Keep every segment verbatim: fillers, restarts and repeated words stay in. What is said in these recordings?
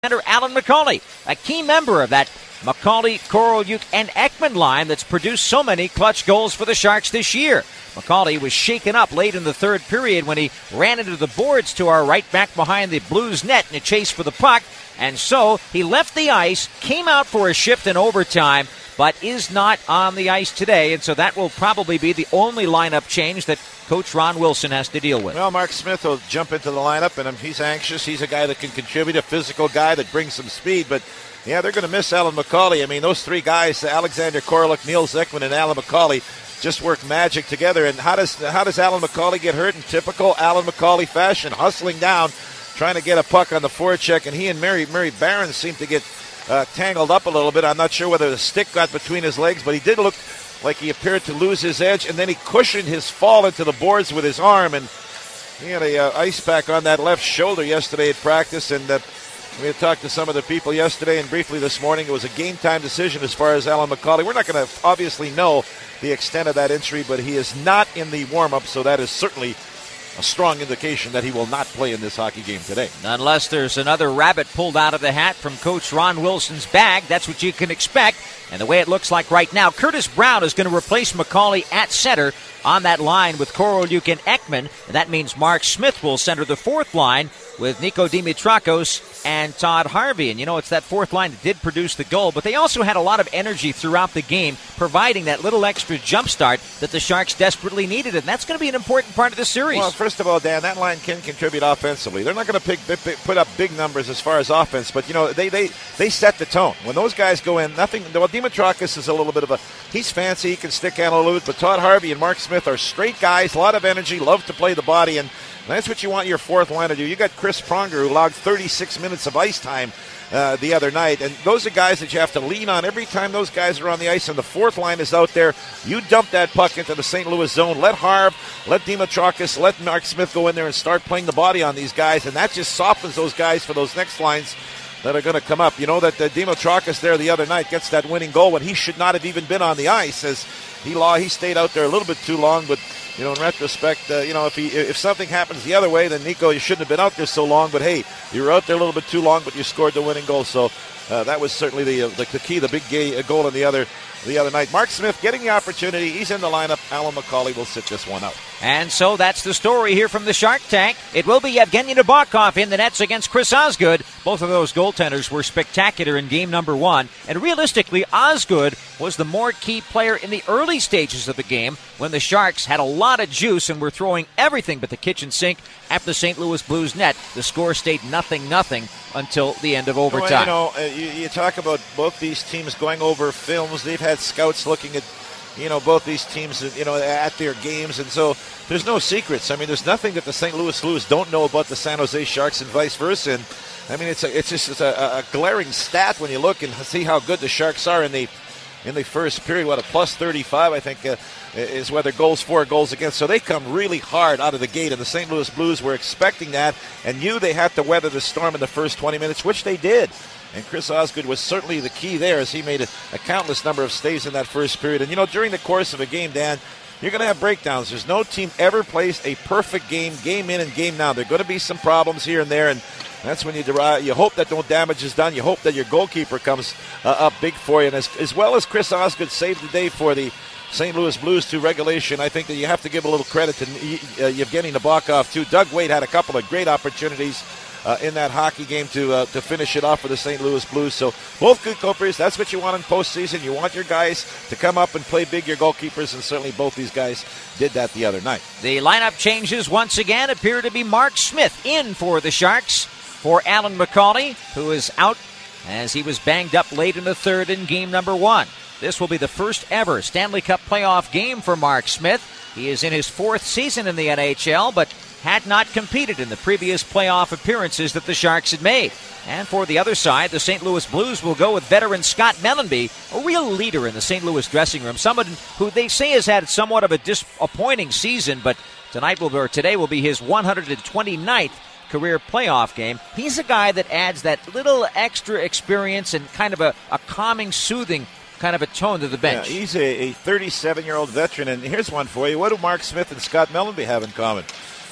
Center Alan McCauley, a key member of that McCauley, Korolyuk, and Ekman line that's produced so many clutch goals for the Sharks this year. McCauley was shaken up late in the third period when he ran into the boards to our right back behind the Blues net in a chase for the puck, and so he left the ice, came out for a shift in overtime, but is not on the ice today, and so that will probably be the only lineup change that Coach Ron Wilson has to deal with. Well, Mark Smith will jump into the lineup, and he's anxious. He's a guy that can contribute, a physical guy that brings some speed, but yeah, they're going to miss Alan McCauley. I mean, those three guys, Alexander Korolyuk, Niels Ekman, and Alan McCauley, just work magic together. And how does how does Alan McCauley get hurt in typical Alan McCauley fashion? Hustling down, trying to get a puck on the forecheck, and he and Mary Mary Barron seem to get uh, tangled up a little bit. I'm not sure whether the stick got between his legs, but he did look like he appeared to lose his edge, and then he cushioned his fall into the boards with his arm, and he had a uh, ice pack on that left shoulder yesterday at practice, and uh, we had talked to some of the people yesterday and briefly this morning. It was a game-time decision as far as Alan McCauley. We're not going to obviously know the extent of that injury, but he is not in the warm-up, so that is certainly a strong indication that he will not play in this hockey game today. Unless there's another rabbit pulled out of the hat from Coach Ron Wilson's bag, that's what you can expect. And the way it looks like right now, Curtis Brown is going to replace McCauley at center on that line with Korolyuk and Ekman. And that means Mark Smith will center the fourth line with Nico Dimitrakos and Todd Harvey. And, you know, it's that fourth line that did produce the goal, but they also had a lot of energy throughout the game, providing that little extra jump start that the Sharks desperately needed. And that's going to be an important part of the series. Well, first of all, Dan, that line can contribute offensively. They're not going to pick, pick, put up big numbers as far as offense, but, you know, they they, they set the tone. When those guys go in, nothing. Well, Dimitrakis is a little bit of a, he's fancy, he can stick handle loose, but Todd Harvey and Mark Smith are straight guys, a lot of energy, love to play the body, and that's what you want your fourth line to do. You got Chris Pronger, who logged thirty-six minutes of ice time uh, the other night, and those are guys that you have to lean on every time those guys are on the ice, and the fourth line is out there. You dump that puck into the Saint Louis zone. Let Harv, let Dimitrakis, let Mark Smith go in there and start playing the body on these guys, and that just softens those guys for those next lines that are going to come up. You know that uh, Dimitrakis there the other night gets that winning goal when he should not have even been on the ice, as he law he stayed out there a little bit too long. But you know, in retrospect, uh, you know, if he if something happens the other way, then Nico, you shouldn't have been out there so long. But hey, you were out there a little bit too long, but you scored the winning goal. So uh, that was certainly the, uh, the the key, the big gay, goal in the other the other night. Mark Smith getting the opportunity. He's in the lineup. Alan McCauley will sit this one out. And so that's the story here from the Shark Tank. It will be Evgeny Nabokov in the nets against Chris Osgood. Both of those goaltenders were spectacular in game number one. And realistically, Osgood was the more key player in the early stages of the game when the Sharks had a lot of juice and were throwing everything but the kitchen sink at the Saint Louis Blues net. The score stayed nothing nothing until the end of overtime. Well, you know, you, you talk about both these teams going over films. They've had scouts looking at, you know, both these teams, you know, at their games, and so there's no secrets. I mean, there's nothing that the Saint Louis Blues don't know about the San Jose Sharks and vice versa. And I mean, it's a, it's just it's a, a glaring stat when you look and see how good the Sharks are in the in the first period. What, a plus thirty-five, I think, uh, is whether goals for, goals against. So they come really hard out of the gate, and the Saint Louis Blues were expecting that and knew they had to weather the storm in the first twenty minutes, which they did. And Chris Osgood was certainly the key there, as he made a, a countless number of stays in that first period. And, you know, during the course of a game, Dan, you're going to have breakdowns. There's no team ever plays a perfect game, game in and game out. There are going to be some problems here and there, and that's when you derive, you hope that no damage is done. You hope that your goalkeeper comes uh, up big for you. And as, as well as Chris Osgood saved the day for the Saint Louis Blues to regulation, I think that you have to give a little credit to uh, Evgeny Nabokov, too. Doug Weight had a couple of great opportunities Uh, in that hockey game to uh, to finish it off for the Saint Louis Blues. So both good goalkeepers. That's what you want in postseason. You want your guys to come up and play big, your goalkeepers, and certainly both these guys did that the other night. The lineup changes once again appear to be Mark Smith in for the Sharks for Alan McCauley, who is out as he was banged up late in the third in game number one. This will be the first ever Stanley Cup playoff game for Mark Smith. He is in his fourth season in the N H L, but had not competed in the previous playoff appearances that the Sharks had made. And for the other side, the Saint Louis Blues will go with veteran Scott Mellanby, a real leader in the Saint Louis dressing room, someone who they say has had somewhat of a disappointing season, but tonight will or today will be his one hundred twenty-ninth career playoff game. He's a guy that adds that little extra experience and kind of a, a calming, soothing kind of a tone to the bench. Yeah, he's a, a thirty-seven-year-old veteran, and here's one for you. What do Mark Smith and Scott Mellanby have in common?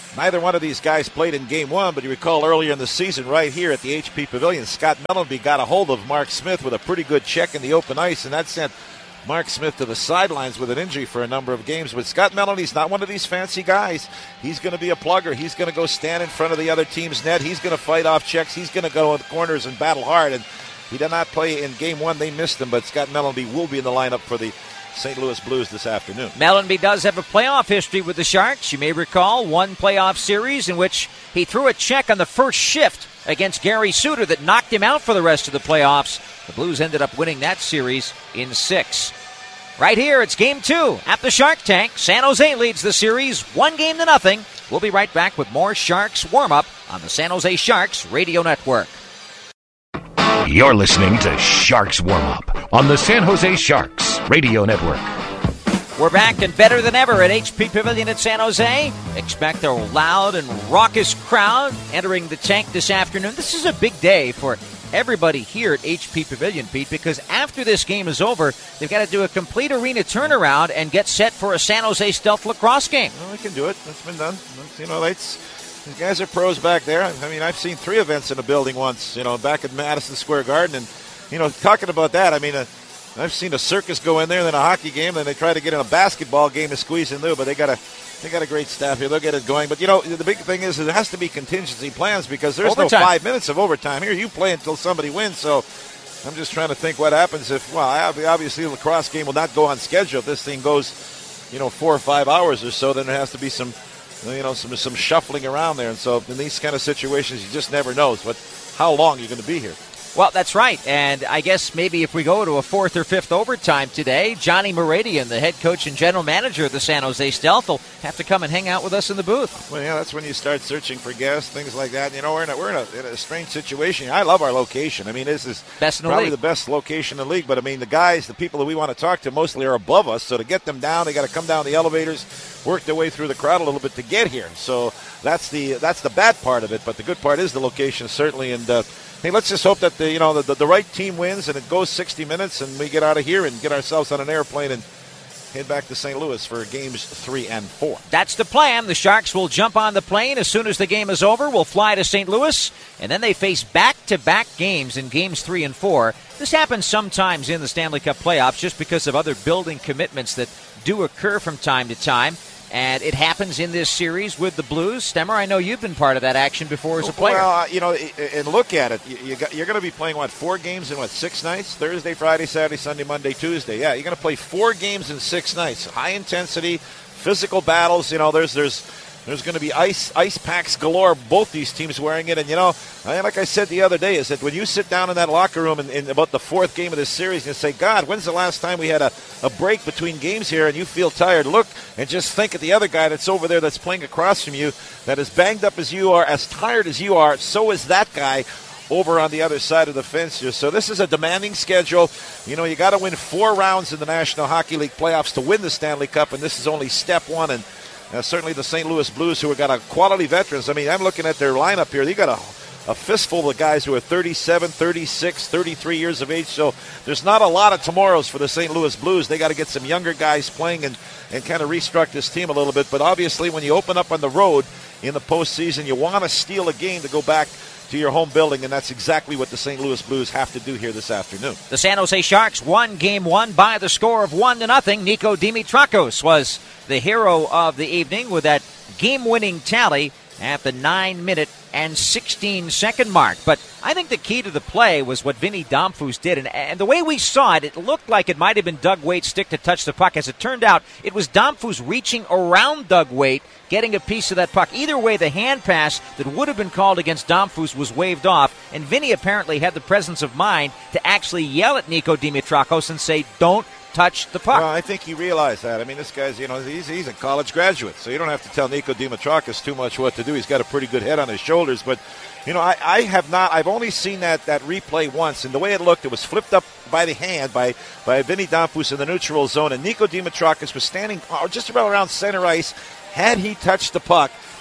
neither one of these guys played in game one, but you recall earlier in the season right here at the H P Pavilion, Scott Mellanby got a hold of Mark Smith with a pretty good check in the open ice, and that sent Mark Smith to the sidelines with an injury for a number of games. But Scott Mellanby's not one of these fancy guys. He's going to be a plugger. He's going to go stand in front of the other team's net. He's going to fight off checks. He's going to go in the corners and battle hard. And he did not play in game one. They missed him, but Scott Mellanby will be in the lineup for the Saint Louis Blues this afternoon. Mellanby does have a playoff history with the Sharks. You may recall one playoff series in which he threw a check on the first shift against Gary Suter that knocked him out for the rest of the playoffs. The Blues ended up winning that series in six. Right here, it's game two at the Shark Tank. San Jose leads the series one game to nothing. We'll be right back with more Sharks warm-up on the San Jose Sharks Radio Network. You're listening to Sharks Warm-Up on the San Jose Sharks Radio Network. We're back and better than ever at H P Pavilion at San Jose. Expect a loud and raucous crowd entering the tank this afternoon. This is a big day for everybody here at H P Pavilion, Pete, because after this game is over, they've got to do a complete arena turnaround and get set for a San Jose Stealth lacrosse game. Well, we can do it. That's been done. That's, you know, that's, these guys are pros back there. I mean, I've seen three events in a building once, you know, back at Madison Square Garden. And, you know, talking about that, I mean, uh, I've seen a circus go in there, then a hockey game, then they try to get in a basketball game to squeeze in there, but they got a They got a great staff here. They'll get it going. But, you know, the big thing is there has to be contingency plans because there's overtime. No five minutes of overtime. Here you play until somebody wins. So I'm just trying to think what happens if, well, obviously the lacrosse game will not go on schedule. If this thing goes, you know, four or five hours or so, then there has to be some, you know, some some shuffling around there. And so in these kind of situations, you just never know what, how long you're going to be here. Well, that's right. And I guess maybe if we go to a fourth or fifth overtime today, Johnny Moradian, the head coach and general manager of the San Jose Stealth, will have to come and hang out with us in the booth. Well, yeah, that's when you start searching for guests, things like that. You know, we're in a, we're in a, in a strange situation. I love our location. I mean, this is best in the probably league. the best location in the league. But, I mean, the guys, the people that we want to talk to mostly are above us. So to get them down, they got to come down the elevators, work their way through the crowd a little bit to get here. So that's the that's the bad part of it. But the good part is the location, certainly. And, uh, hey, let's just hope that the you know the, the right team wins and it goes sixty minutes and we get out of here and get ourselves on an airplane and head back to Saint Louis for games three and four. That's the plan. The Sharks will jump on the plane as soon as the game is over. We'll fly to Saint Louis, and then they face back-to-back games in games three and four. This happens sometimes in the Stanley Cup playoffs just because of other building commitments that do occur from time to time. And it happens in this series with the Blues. Stemmer, I know you've been part of that action before as a player. Well, you know, and look at it. You got, you're going to be playing, what, four games in, what, six nights? Thursday, Friday, Saturday, Sunday, Monday, Tuesday. Yeah, you're going to play four games in six nights. High intensity, physical battles. You know, there's there's there's going to be ice ice packs galore, both these teams wearing it. And, you know, like I said the other day, is that when you sit down in that locker room in, in about the fourth game of this series and say, God, when's the last time we had a, a break between games here and you feel tired? Look and just think of the other guy that's over there that's playing across from you, that as banged up as you are, as tired as you are, so is that guy over on the other side of the fence here. So this is a demanding schedule. You know, you got to win four rounds in the National Hockey League playoffs to win the Stanley Cup, and this is only step one. And uh, certainly the Saint Louis Blues, who have got a quality veterans. I mean, I'm looking at their lineup here. They got a A fistful of guys who are thirty-seven, thirty-six, thirty-three years of age. So there's not a lot of tomorrows for the Saint Louis Blues. They got to get some younger guys playing and, and kind of restructure this team a little bit. But obviously when you open up on the road in the postseason, you want to steal a game to go back to your home building, and that's exactly what the Saint Louis Blues have to do here this afternoon. The San Jose Sharks won game one by the score of one to nothing. Nico Dimitrakos was the hero of the evening with that game-winning tally at the nine-minute and sixteen-second mark. But I think the key to the play was what Vinny Domfus did. And, and the way we saw it, it looked like it might have been Doug Waite's stick to touch the puck. As it turned out, it was Domfus reaching around Doug Waite, getting a piece of that puck. Either way, the hand pass that would have been called against Domfus was waved off. And Vinny apparently had the presence of mind to actually yell at Nico Dimitrakos and say, don't touch the puck. Well, I think he realized that. I mean, this guy's, you know, he's, he's a college graduate, so you don't have to tell Nico Dimitrakos too much what to do. He's got a pretty good head on his shoulders. But, you know, I, I have not, I've only seen that, that replay once, and the way it looked, it was flipped up by the hand by, by Vinny Domfus in the neutral zone, and Nico Dimitrakos was standing just about around center ice. Had he touched the puck,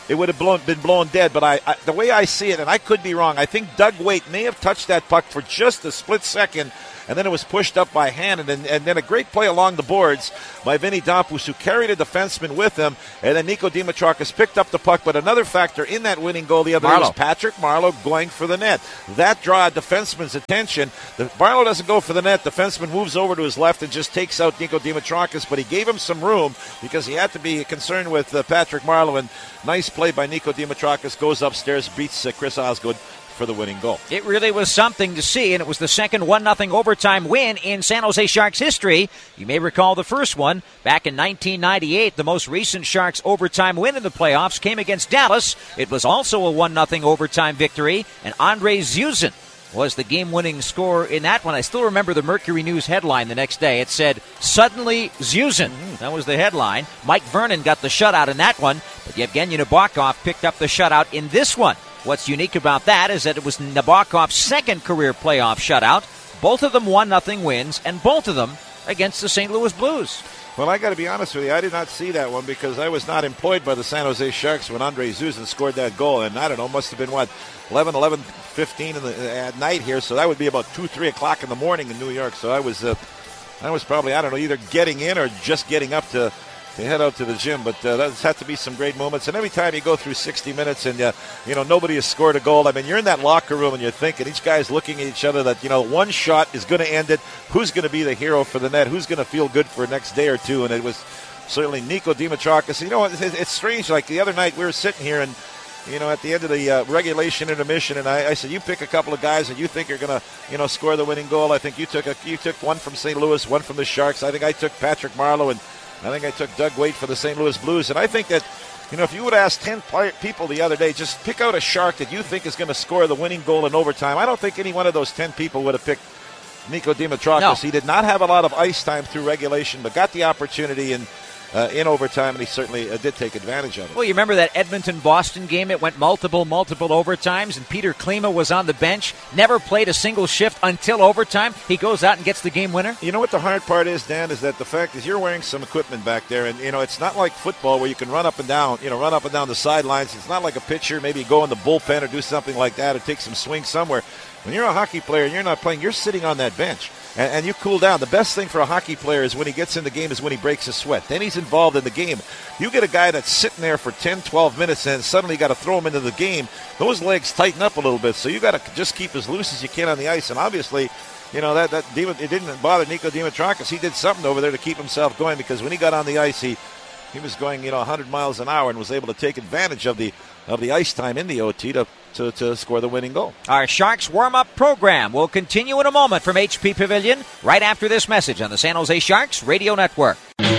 it would have blown, been blown dead. But I, I, the way I see it, and I could be wrong, I think Doug Waite may have touched that puck for just a split second, and then it was pushed up by Hannon, and, and then a great play along the boards by Vinny Damphousse, who carried a defenseman with him, and then Nico Dimitrakis picked up the puck. But another factor in that winning goal the other day was Patrick Marleau going for the net. That drew a defenseman's attention. The, Marleau doesn't go for the net. Defenseman moves over to his left and just takes out Nico Dimitrakis, but he gave him some room because he had to be concerned with uh, Patrick Marleau, and nice play by Nico Dimitrakis, goes upstairs, beats uh, Chris Osgood for the winning goal. It really was something to see, and it was the second one nothing overtime win in San Jose Sharks history. You may recall the first one back in nineteen ninety-eight. The most recent Sharks overtime win in the playoffs came against Dallas. It was also a one nothing overtime victory, and Andrei Zuzin was the game-winning scorer in that one. I still remember the Mercury News headline the next day. It said, "Suddenly Zuzin." Mm-hmm. That was the headline. Mike Vernon got the shutout in that one, but Yevgeny Nabokov picked up the shutout in this one. What's unique about that is that it was Nabokov's second career playoff shutout. Both of them one nothing wins, and both of them against the Saint Louis Blues. Well, I got to be honest with you, I did not see that one because I was not employed by the San Jose Sharks when Andrei Zuzin scored that goal. And I don't know, must have been, what, eleven, eleven fifteen in the, at night here. So that would be about two, three o'clock in the morning in New York. So I was, uh, I was probably, I don't know, either getting in or just getting up to, to head out to the gym. But uh, that's had to be some great moments. And every time you go through sixty minutes and, uh, you know, nobody has scored a goal, I mean, you're in that locker room and you're thinking, each guy's looking at each other that, you know, one shot is going to end it. Who's going to be the hero for the net? Who's going to feel good for the next day or two? And it was certainly Nico Dimitrakis. You know, it's, it's strange. Like the other night, we were sitting here and, you know, at the end of the uh, regulation intermission, and I, I said, you pick a couple of guys that you think are going to, you know, score the winning goal. I think you took a, you took one from Saint Louis, one from the Sharks. I think I took Patrick Marleau, and I think I took Doug Waite for the Saint Louis Blues. And I think that, you know, if you would ask ten play- people the other day, just pick out a Shark that you think is going to score the winning goal in overtime, I don't think any one of those ten people would have picked Nico Dimitrakis. No. He did not have a lot of ice time through regulation, but got the opportunity in uh, in overtime, and he certainly uh, did take advantage of it. Well, you remember that Edmonton-Boston game? It went multiple, multiple overtimes, and Peter Klima was on the bench, never played a single shift until overtime. He goes out and gets the game winner. You know what the hard part is, Dan, is that the fact is you're wearing some equipment back there, and, you know, it's not like football where you can run up and down, you know, run up and down the sidelines. It's not like a pitcher, maybe go in the bullpen or do something like that or take some swings somewhere. When you're a hockey player and you're not playing, you're sitting on that bench. And, and you cool down. The best thing for a hockey player is when he gets in the game is when he breaks a sweat. Then he's involved in the game. You get a guy that's sitting there for ten, twelve minutes and suddenly you got to throw him into the game. Those legs tighten up a little bit. So you got to just keep as loose as you can on the ice. And obviously, you know, that, that it didn't bother Nico Dimitrakis. He did something over there to keep himself going because when he got on the ice, he he was going, you know, one hundred miles an hour and was able to take advantage of the of the ice time in the O T to To, to score the winning goal. Our Sharks warm-up program will continue in a moment from H P Pavilion right after this message on the San Jose Sharks Radio Network.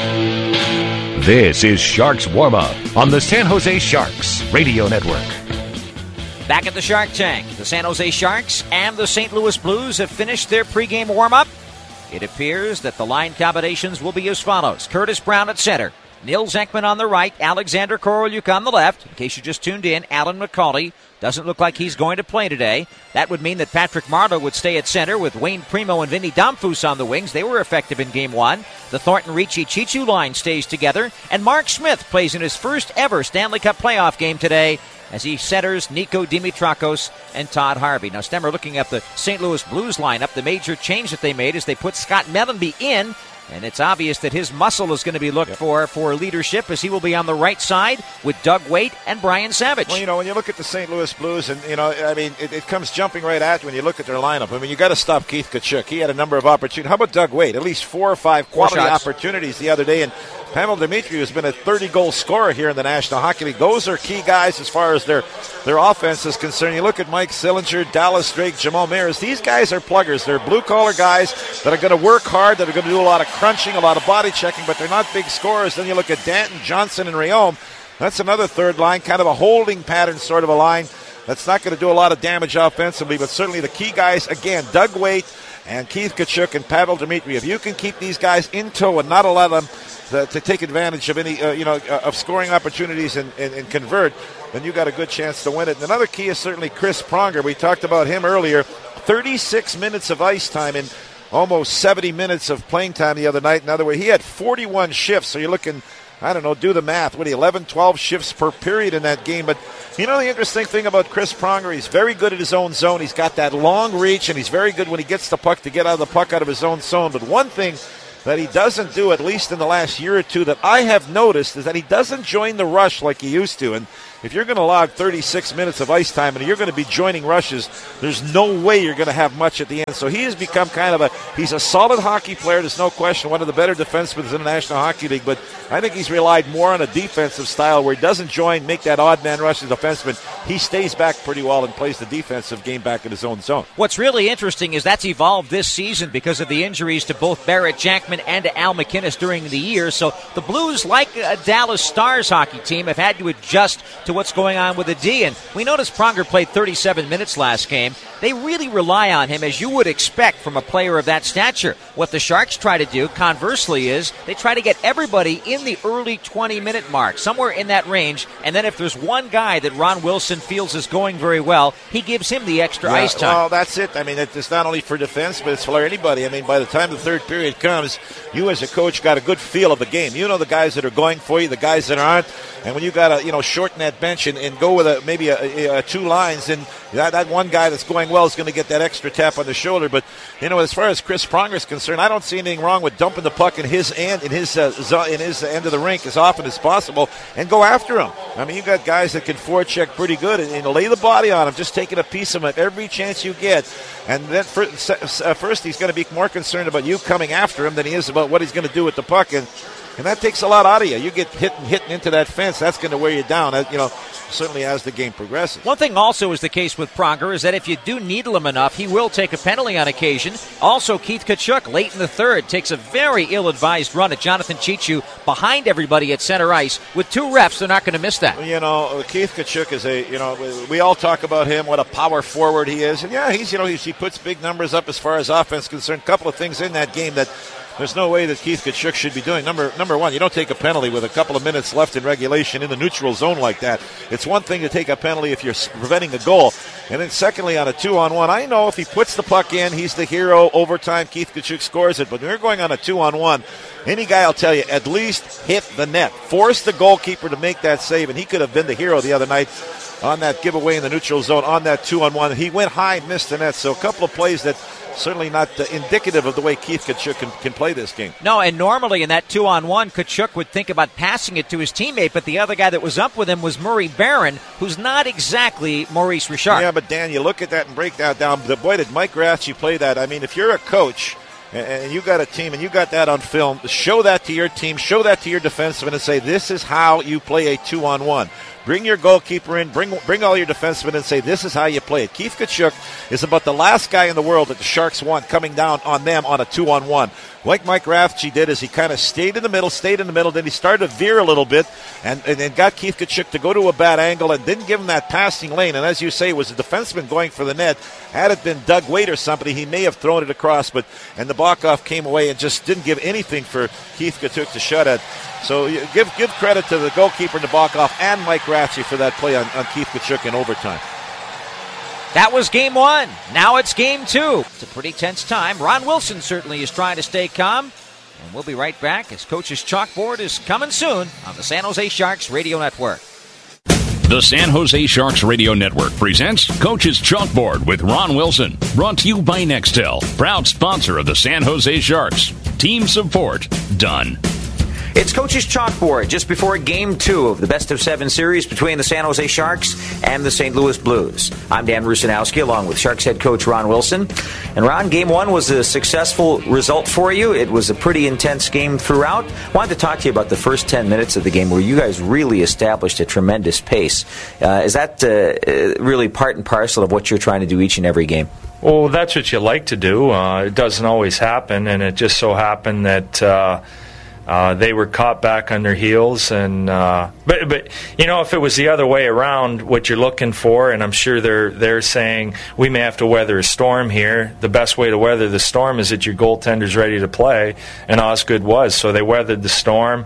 This is Sharks Warm-Up on the San Jose Sharks Radio Network. Back at the Shark Tank, the San Jose Sharks and the Saint Louis Blues have finished their pregame warm-up. It appears that the line combinations will be as follows. Curtis Brown at center. Nils Ekman on the right, Alexander Korolyuk on the left. In case you just tuned in, Alan McCauley doesn't look like he's going to play today. That would mean that Patrick Marleau would stay at center with Wayne Primo and Vinny Damphousse on the wings. They were effective in Game one. The Thornton Ricci Chichu line stays together, and Mark Smith plays in his first ever Stanley Cup playoff game today as he centers Nico Dimitrakis and Todd Harvey. Now, Stemmer, looking at the Saint Louis Blues lineup, the major change that they made is they put Scott Mellanby in. And it's obvious that his muscle is going to be looked yep. for for leadership as he will be on the right side with Doug Waite and Brian Savage. Well, you know, when you look at the Saint Louis Blues, and, you know, I mean, it, it comes jumping right at you when you look at their lineup. I mean, you got to stop Keith Tkachuk. He had a number of opportunities. How about Doug Waite? At least four or five quality opportunities the other day. And Pavel Dmitriev has been a thirty-goal scorer here in the National Hockey League. Those are key guys as far as their, their offense is concerned. You look at Mike Sillinger, Dallas Drake, Jamal Mears. These guys are pluggers. They're blue-collar guys that are going to work hard, that are going to do a lot of crunching, a lot of body checking, but they're not big scorers. Then you look at Danton, Johnson, and Rayom. That's another third line, kind of a holding pattern sort of a line. That's not going to do a lot of damage offensively, but certainly the key guys, again, Doug Waite and Keith Tkachuk and Pavel Dmitriev. If you can keep these guys in tow and not allow them to, to take advantage of any, uh, you know, uh, of scoring opportunities and, and, and convert, then you got a good chance to win it. And another key is certainly Chris Pronger. We talked about him earlier. thirty-six minutes of ice time in almost seventy minutes of playing time the other night. In other words, he had forty-one shifts. So you're looking I don't know, do the math. What, eleven, twelve shifts per period in that game. But, you know, the interesting thing about Chris Pronger, he's very good at his own zone. He's got that long reach, and he's very good when he gets the puck to get out of the puck out of his own zone. But one thing that he doesn't do, at least in the last year or two, that I have noticed is that he doesn't join the rush like he used to. And if you're going to log thirty-six minutes of ice time and you're going to be joining rushes, there's no way you're going to have much at the end. So he has become kind of a, he's a solid hockey player, there's no question, one of the better defensemen in the National Hockey League, but I think he's relied more on a defensive style where he doesn't join, make that odd man rush as a defenseman. He stays back pretty well and plays the defensive game back in his own zone. What's really interesting is that's evolved this season because of the injuries to both Barrett Jackman and to Al MacInnis during the year. So the Blues, like a Dallas Stars hockey team, have had to adjust to what's going on with the D. And we noticed Pronger played thirty-seven minutes last game. They really rely on him, as you would expect from a player of that stature. What the Sharks try to do, conversely, is they try to get everybody in the early twenty-minute mark, somewhere in that range, and then if there's one guy that Ron Wilson feels is going very well, he gives him the extra yeah, ice time. Well, that's it. I mean, it's not only for defense, but it's for anybody. I mean, by the time the third period comes, you as a coach got a good feel of the game. You know the guys that are going for you, the guys that aren't, and when you got to, you know, shorten that bench and, and go with a, maybe a, a, a two lines, and that, that one guy that's going well is going to get that extra tap on the shoulder. But, you know, as far as Chris Pronger is concerned, I don't see anything wrong with dumping the puck in his end, in his uh, in his end of the rink as often as possible and go after him. I mean, you got guys that can forecheck pretty good and, and lay the body on him, just taking a piece of him at every chance you get. And then first, uh, first he's going to be more concerned about you coming after him than he is about what he's going to do with the puck. And And that takes a lot out of you. You get hit and hitting into that fence, that's going to wear you down, you know, certainly as the game progresses. One thing also is the case with Pronger is that if you do needle him enough, he will take a penalty on occasion. Also, Keith Tkachuk, late in the third, takes a very ill-advised run at Jonathan Cheechoo behind everybody at center ice. With two refs, they're not going to miss that. You know, Keith Tkachuk is a, you know, we all talk about him, what a power forward he is. And, yeah, he's, you know, he's, he puts big numbers up as far as offense is concerned. A couple of things in that game that there's no way that Keith Tkachuk should be doing. Number number one, you don't take a penalty with a couple of minutes left in regulation in the neutral zone like that. It's one thing to take a penalty if you're preventing a goal. And then secondly, on a two-on-one, I know if he puts the puck in, he's the hero. Overtime, Keith Tkachuk scores it. But when you're going on a two-on-one, any guy will tell you, at least hit the net. Force the goalkeeper to make that save, and he could have been the hero the other night on that giveaway in the neutral zone on that two-on-one. He went high, missed the net. So a couple of plays that certainly not uh, indicative of the way Keith Tkachuk can, can play this game. No, and normally in that two-on-one, Tkachuk would think about passing it to his teammate, but the other guy that was up with him was Murray Barron, who's not exactly Maurice Richard. Yeah, but Dan, you look at that and break that down. The boy, did Mike Rathje play that. I mean, if you're a coach and you got a team and you got that on film, show that to your team, show that to your defenseman and say, this is how you play a two-on-one. Bring your goalkeeper in, bring bring all your defensemen and say, this is how you play it. Keith Tkachuk is about the last guy in the world that the Sharks want coming down on them on a two-on-one. Like Mike Rathje did, is he kind of stayed in the middle, stayed in the middle, then he started to veer a little bit and, and, and got Keith Tkachuk to go to a bad angle and didn't give him that passing lane. And as you say, it was a defenseman going for the net. Had it been Doug Wade or somebody, he may have thrown it across, but and the Bokhoff came away and just didn't give anything for Keith Tkachuk to shut at. So give give credit to the goalkeeper, Nabokov, and Mike Rathje for that play on, on Keith Tkachuk in overtime. That was game one. Now it's game two. It's a pretty tense time. Ron Wilson certainly is trying to stay calm. And we'll be right back as Coach's Chalkboard is coming soon on the San Jose Sharks Radio Network. The San Jose Sharks Radio Network presents Coach's Chalkboard with Ron Wilson. Brought to you by Nextel, proud sponsor of the San Jose Sharks. Team support done. It's Coach's Chalkboard just before Game two of the Best of Seven series between the San Jose Sharks and the Saint Louis Blues. I'm Dan Rusanowski along with Sharks head coach Ron Wilson. And Ron, Game one was a successful result for you. It was a pretty intense game throughout. I wanted to talk to you about the first ten minutes of the game where you guys really established a tremendous pace. Uh, is that uh, really part and parcel of what you're trying to do each and every game? Well, that's what you like to do. Uh, it doesn't always happen, and it just so happened that uh, Uh, they were caught back on their heels, and uh, but but you know, if it was the other way around, what you're looking for, and I'm sure they're they're saying we may have to weather a storm here. The best way to weather the storm is that your goaltender's ready to play, and Osgood was. So they weathered the storm,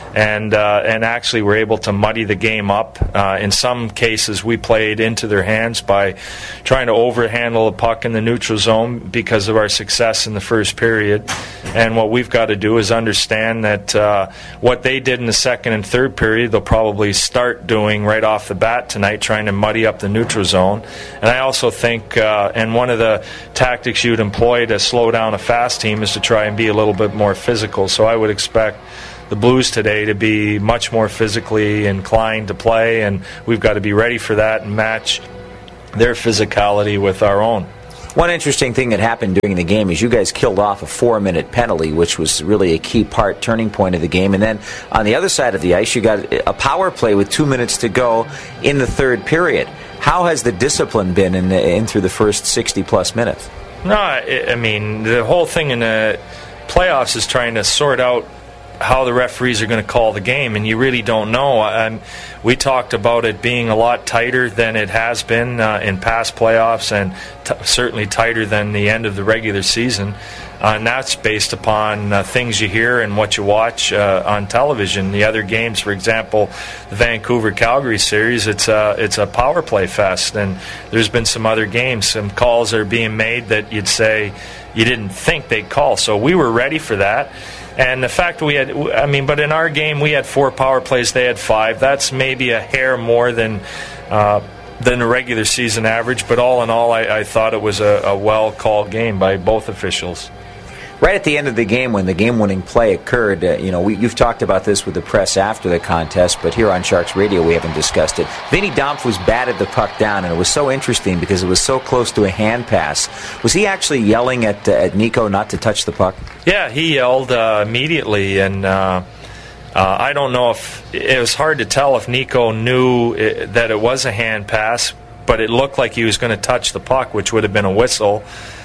and uh, and actually were able to muddy the game up. Uh, in some cases, we played into their hands by trying to overhandle the puck in the neutral zone because of our success in the first period. And what we've got to do is understand that uh, what they did in the second and third period, they'll probably start doing right off the bat tonight, trying to muddy up the neutral zone. And I also think, uh, and one of the tactics you'd employ to slow down a fast team is to try and be a little bit more physical. So I would expect the Blues today to be much more physically inclined to play, and we've got to be ready for that and match their physicality with our own. One interesting thing that happened during the game is you guys killed off a four-minute penalty, which was really a key part, turning point of the game. And then on the other side of the ice, you got a power play with two minutes to go in the third period. How has the discipline been in, in through the first sixty-plus minutes? No, I mean, the whole thing in the playoffs is trying to sort out how the referees are going to call the game, and you really don't know. Um, we talked about it being a lot tighter than it has been uh, in past playoffs, and t- certainly tighter than the end of the regular season. Uh, and that's based upon uh, things you hear and what you watch uh, on television. The other games, for example, the Vancouver-Calgary series, it's a, it's a power play fest, and there's been some other games, some calls are being made that you'd say you didn't think they'd call. So we were ready for that. And the fact we had, I mean, but in our game we had four power plays, they had five. That's maybe a hair more than uh, than the regular season average. But all in all, I, I thought it was a, a well-called game by both officials. Right at the end of the game, when the game-winning play occurred, uh, you know, we, you've talked about this with the press after the contest, but here on Sharks Radio we haven't discussed it. Vinny Damphousse batted the puck down, and it was so interesting because it was so close to a hand pass. Was he actually yelling at uh, at Nico not to touch the puck? Yeah, he yelled uh, immediately, and uh, uh, I don't know if it was hard to tell if Nico knew it, that it was a hand pass, but it looked like he was going to touch the puck, which would have been a whistle.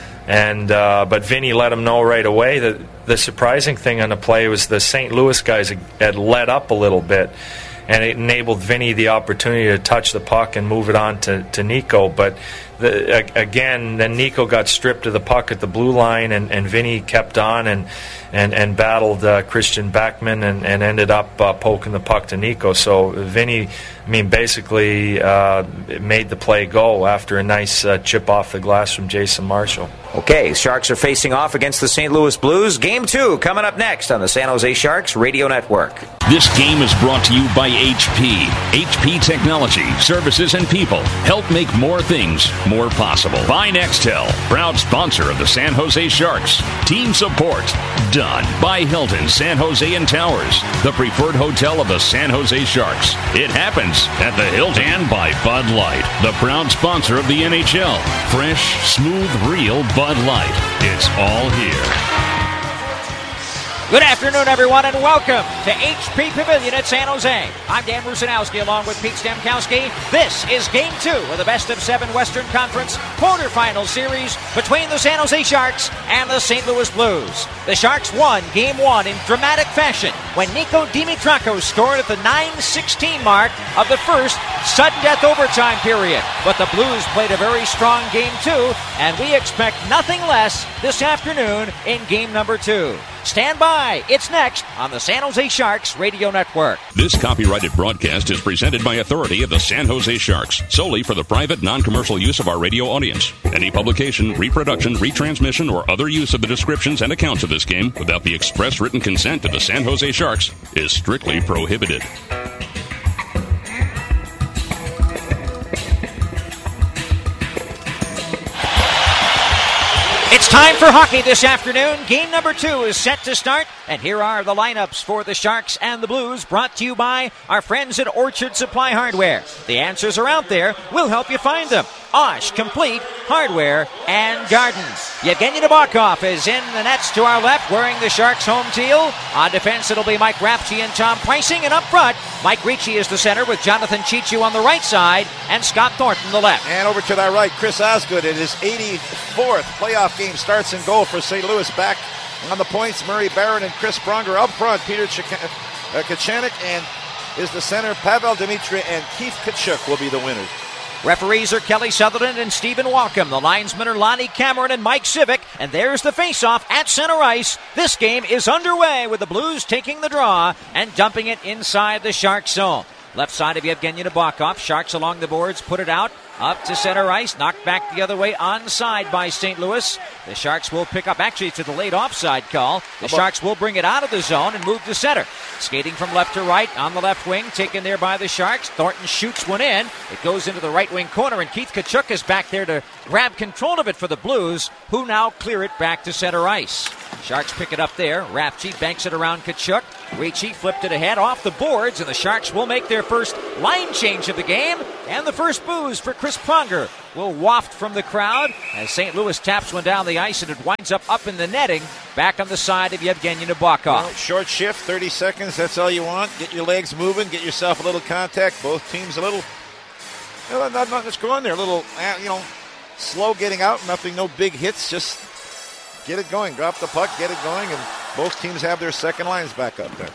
And uh, but Vinny let him know right away. That the surprising thing on the play was the Saint Louis guys had let up a little bit, and it enabled Vinny the opportunity to touch the puck and move it on to, to Nico. But the, again, then Nico got stripped of the puck at the blue line, and, and Vinny kept on and and, and battled uh, Christian Beckman and, and ended up uh, poking the puck to Nico. So Vinny, I mean, basically uh, made the play go after a nice uh, chip off the glass from Jason Marshall. Okay, Sharks are facing off against the Saint Louis Blues. Game two coming up next on the San Jose Sharks Radio Network. This game is brought to you by H P. H P Technology, services, and people help make more things more possible. By Nextel, proud sponsor of the San Jose Sharks. Team support done by Hilton San Jose and Towers, the preferred hotel of the San Jose Sharks. It happens at the Hilton. And by Bud Light, the proud sponsor of the N H L. Fresh, smooth, real Bud Light. It's all here. Good afternoon, everyone, and welcome to H P Pavilion at San Jose. I'm Dan Rusanowski along with Pete Stemkowski. This is Game two of the Best of Seven Western Conference quarterfinal series between the San Jose Sharks and the Saint Louis Blues. The Sharks won Game one in dramatic fashion when Nico Dimitrakos scored at the nine sixteen mark of the first sudden death overtime period. But the Blues played a very strong Game two, and we expect nothing less this afternoon in Game number two. Stand by. It's next on the San Jose Sharks Radio Network. This copyrighted broadcast is presented by authority of the San Jose Sharks, solely for the private, non-commercial use of our radio audience. Any publication, reproduction, retransmission, or other use of the descriptions and accounts of this game without the express written consent of the San Jose Sharks is strictly prohibited. It's time for hockey this afternoon. Game number two is set to start, and here are the lineups for the Sharks and the Blues, brought to you by our friends at Orchard Supply Hardware. The answers are out there. We'll help you find them. Osh Complete Hardware and Garden. Yevgeny Nabokov is in the nets to our left, wearing the Sharks home teal. On defense, it'll be Mike Rapchi and Tom Preissing, and up front, Mike Ricci is the center with Jonathan Chichu on the right side and Scott Thornton the left. And over to that right, Chris Osgood in his eighty-fourth playoff game starts and goal for Saint Louis. Back on the points, Murray Barron and Chris Pronger. Up front, Peter Kachanik and is the center. Pavel Dimitri and Keith Tkachuk will be the winners. Referees are Kelly Sutherland and Stephen Walcom. The linesmen are Lonnie Cameron and Mike Civic. And there's the face-off at center ice. This game is underway with the Blues taking the draw and dumping it inside the Sharks zone. Left side of Yevgeny Nabokov. Sharks along the boards, put it out. Up to center ice, knocked back the other way, onside by Saint Louis. The Sharks will pick up, actually it's a delayed offside call. The Sharks will bring it out of the zone and move to center. Skating from left to right on the left wing, taken there by the Sharks. Thornton shoots one in. It goes into the right wing corner, and Keith Tkachuk is back there to grab control of it for the Blues, who now clear it back to center ice. Sharks pick it up there. Rafchi banks it around Tkachuk. Ricci flipped it ahead off the boards, and the Sharks will make their first line change of the game. And the first booze for Chris Pronger will waft from the crowd as Saint Louis taps one down the ice, and it winds up up in the netting, back on the side of Yevgeny Nabokov. Well, short shift, thirty seconds, that's all you want. Get your legs moving, get yourself a little contact. Both teams a little, you know, not, not just go in there, a little, you know, slow getting out, nothing, no big hits, just get it going. Drop the puck, get it going, and both teams have their second lines back up there.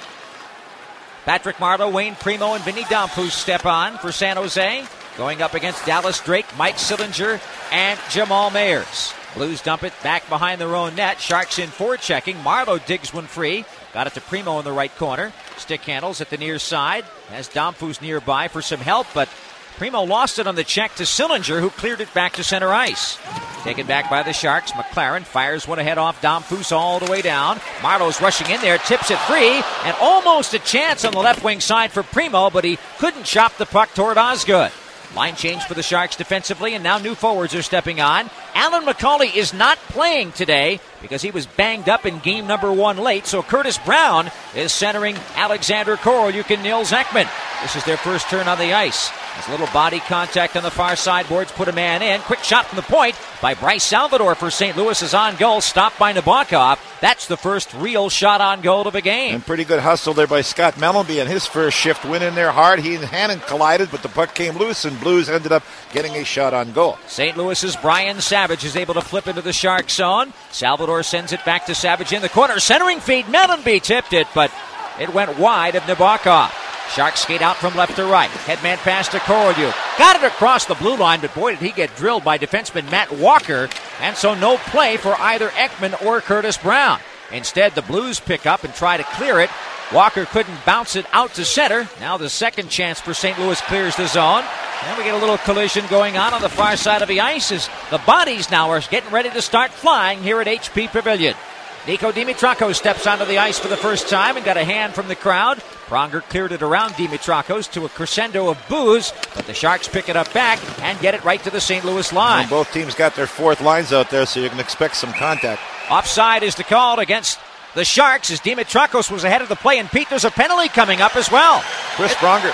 Patrick Marleau, Wayne Primo, and Vinny Damphousse step on for San Jose. Going up against Dallas Drake, Mike Sillinger, and Jamal Mayers. Blues dump it back behind their own net. Sharks in forechecking. Marleau digs one free. Got it to Primo in the right corner. Stick handles at the near side. Has Damphousse nearby for some help, but Primo lost it on the check to Sillinger, who cleared it back to center ice. Taken back by the Sharks. McLaren fires one ahead off Damphousse all the way down. Marlowe's rushing in there, tips it free, and almost a chance on the left wing side for Primo, but he couldn't chop the puck toward Osgood. Line change for the Sharks defensively, and now new forwards are stepping on. Alan McCauley is not playing today because he was banged up in game number one late, so Curtis Brown is centering Alexander Korolyuk and Nils Ekman. This is their first turn on the ice. There's a little body contact on the far side boards, put a man in. Quick shot from the point by Bryce Salvador for Saint Louis is on goal, stopped by Nabokov. That's the first real shot on goal of the game. And pretty good hustle there by Scott Mellenby, and his first shift went in there hard. He and Hannon collided, but the puck came loose, and Blues ended up getting a shot on goal. Saint Louis's Brian Savage is able to flip into the Shark zone. Salvador sends it back to Savage in the corner. Centering feed, Mellenby tipped it, but it went wide of Nabokov. Sharks skate out from left to right. Headman pass to Korolyuk. Got it across the blue line, but boy, did he get drilled by defenseman Matt Walker. And so no play for either Ekman or Curtis Brown. Instead, the Blues pick up and try to clear it. Walker couldn't bounce it out to center. Now the second chance for Saint Louis clears the zone. And we get a little collision going on on the far side of the ice as the bodies now are getting ready to start flying here at H P Pavilion. Nico Dimitrakos steps onto the ice for the first time and got a hand from the crowd. Pronger cleared it around Dimitrakos to a crescendo of boos, but the Sharks pick it up back and get it right to the Saint Louis line. And both teams got their fourth lines out there, so you can expect some contact. Offside is the call against the Sharks as Dimitrakos was ahead of the play, and Pete, there's a penalty coming up as well. Chris Pronger.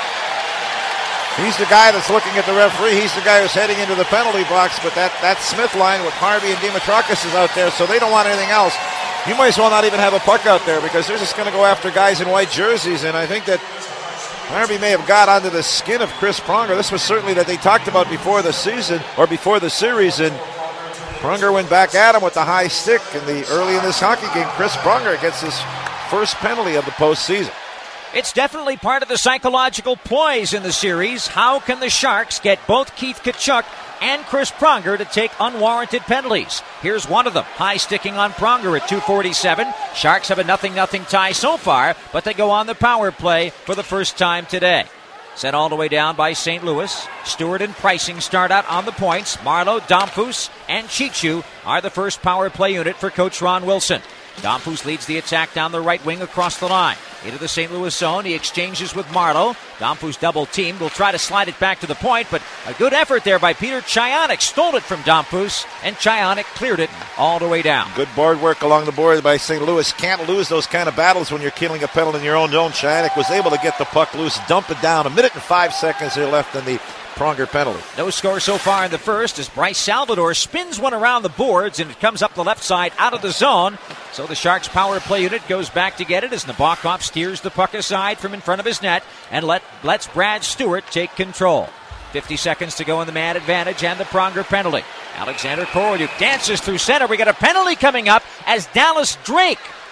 He's the guy that's looking at the referee. He's the guy who's heading into the penalty box, but that, that Smith line with Harvey and Dimitrakos is out there, so they don't want anything else. You might as well not even have a puck out there because they're just going to go after guys in white jerseys, and I think that Harvey may have got onto the skin of Chris Pronger. This was certainly that they talked about before the season, or before the series, and Pronger went back at him with the high stick, and the early in this hockey game, Chris Pronger gets his first penalty of the postseason. It's definitely part of the psychological poise in the series. How can the Sharks get both Keith Tkachuk and Chris Pronger to take unwarranted penalties? Here's one of them. High sticking on Pronger at two forty-seven. Sharks have a nothing nothing tie so far, but they go on the power play for the first time today. Sent all the way down by Saint Louis. Stewart and Pricing start out on the points. Marleau, Damphousse, and Chichu are the first power play unit for Coach Ron Wilson. Damphousse leads the attack down the right wing across the line. Into the Saint Louis zone, he exchanges with Marleau. Damphousse double-teamed, will try to slide it back to the point, but a good effort there by Peter Chayonik. Stole it from Damphousse, and Chayonik cleared it all the way down. Good board work along the board by Saint Louis. Can't lose those kind of battles when you're killing a penalty in your own zone. Chayonik was able to get the puck loose, dump it down. A minute and five seconds here left in the Pronger penalty. No score so far in the first as Bryce Salvador spins one around the boards, and it comes up the left side out of the zone. So the Sharks power play unit goes back to get it as Nabokov steers the puck aside from in front of his net and let, lets Brad Stewart take control. fifty seconds to go in the man advantage and the Pronger penalty. Alexander Korolyuk dances through center. We got a penalty coming up as Dallas Drake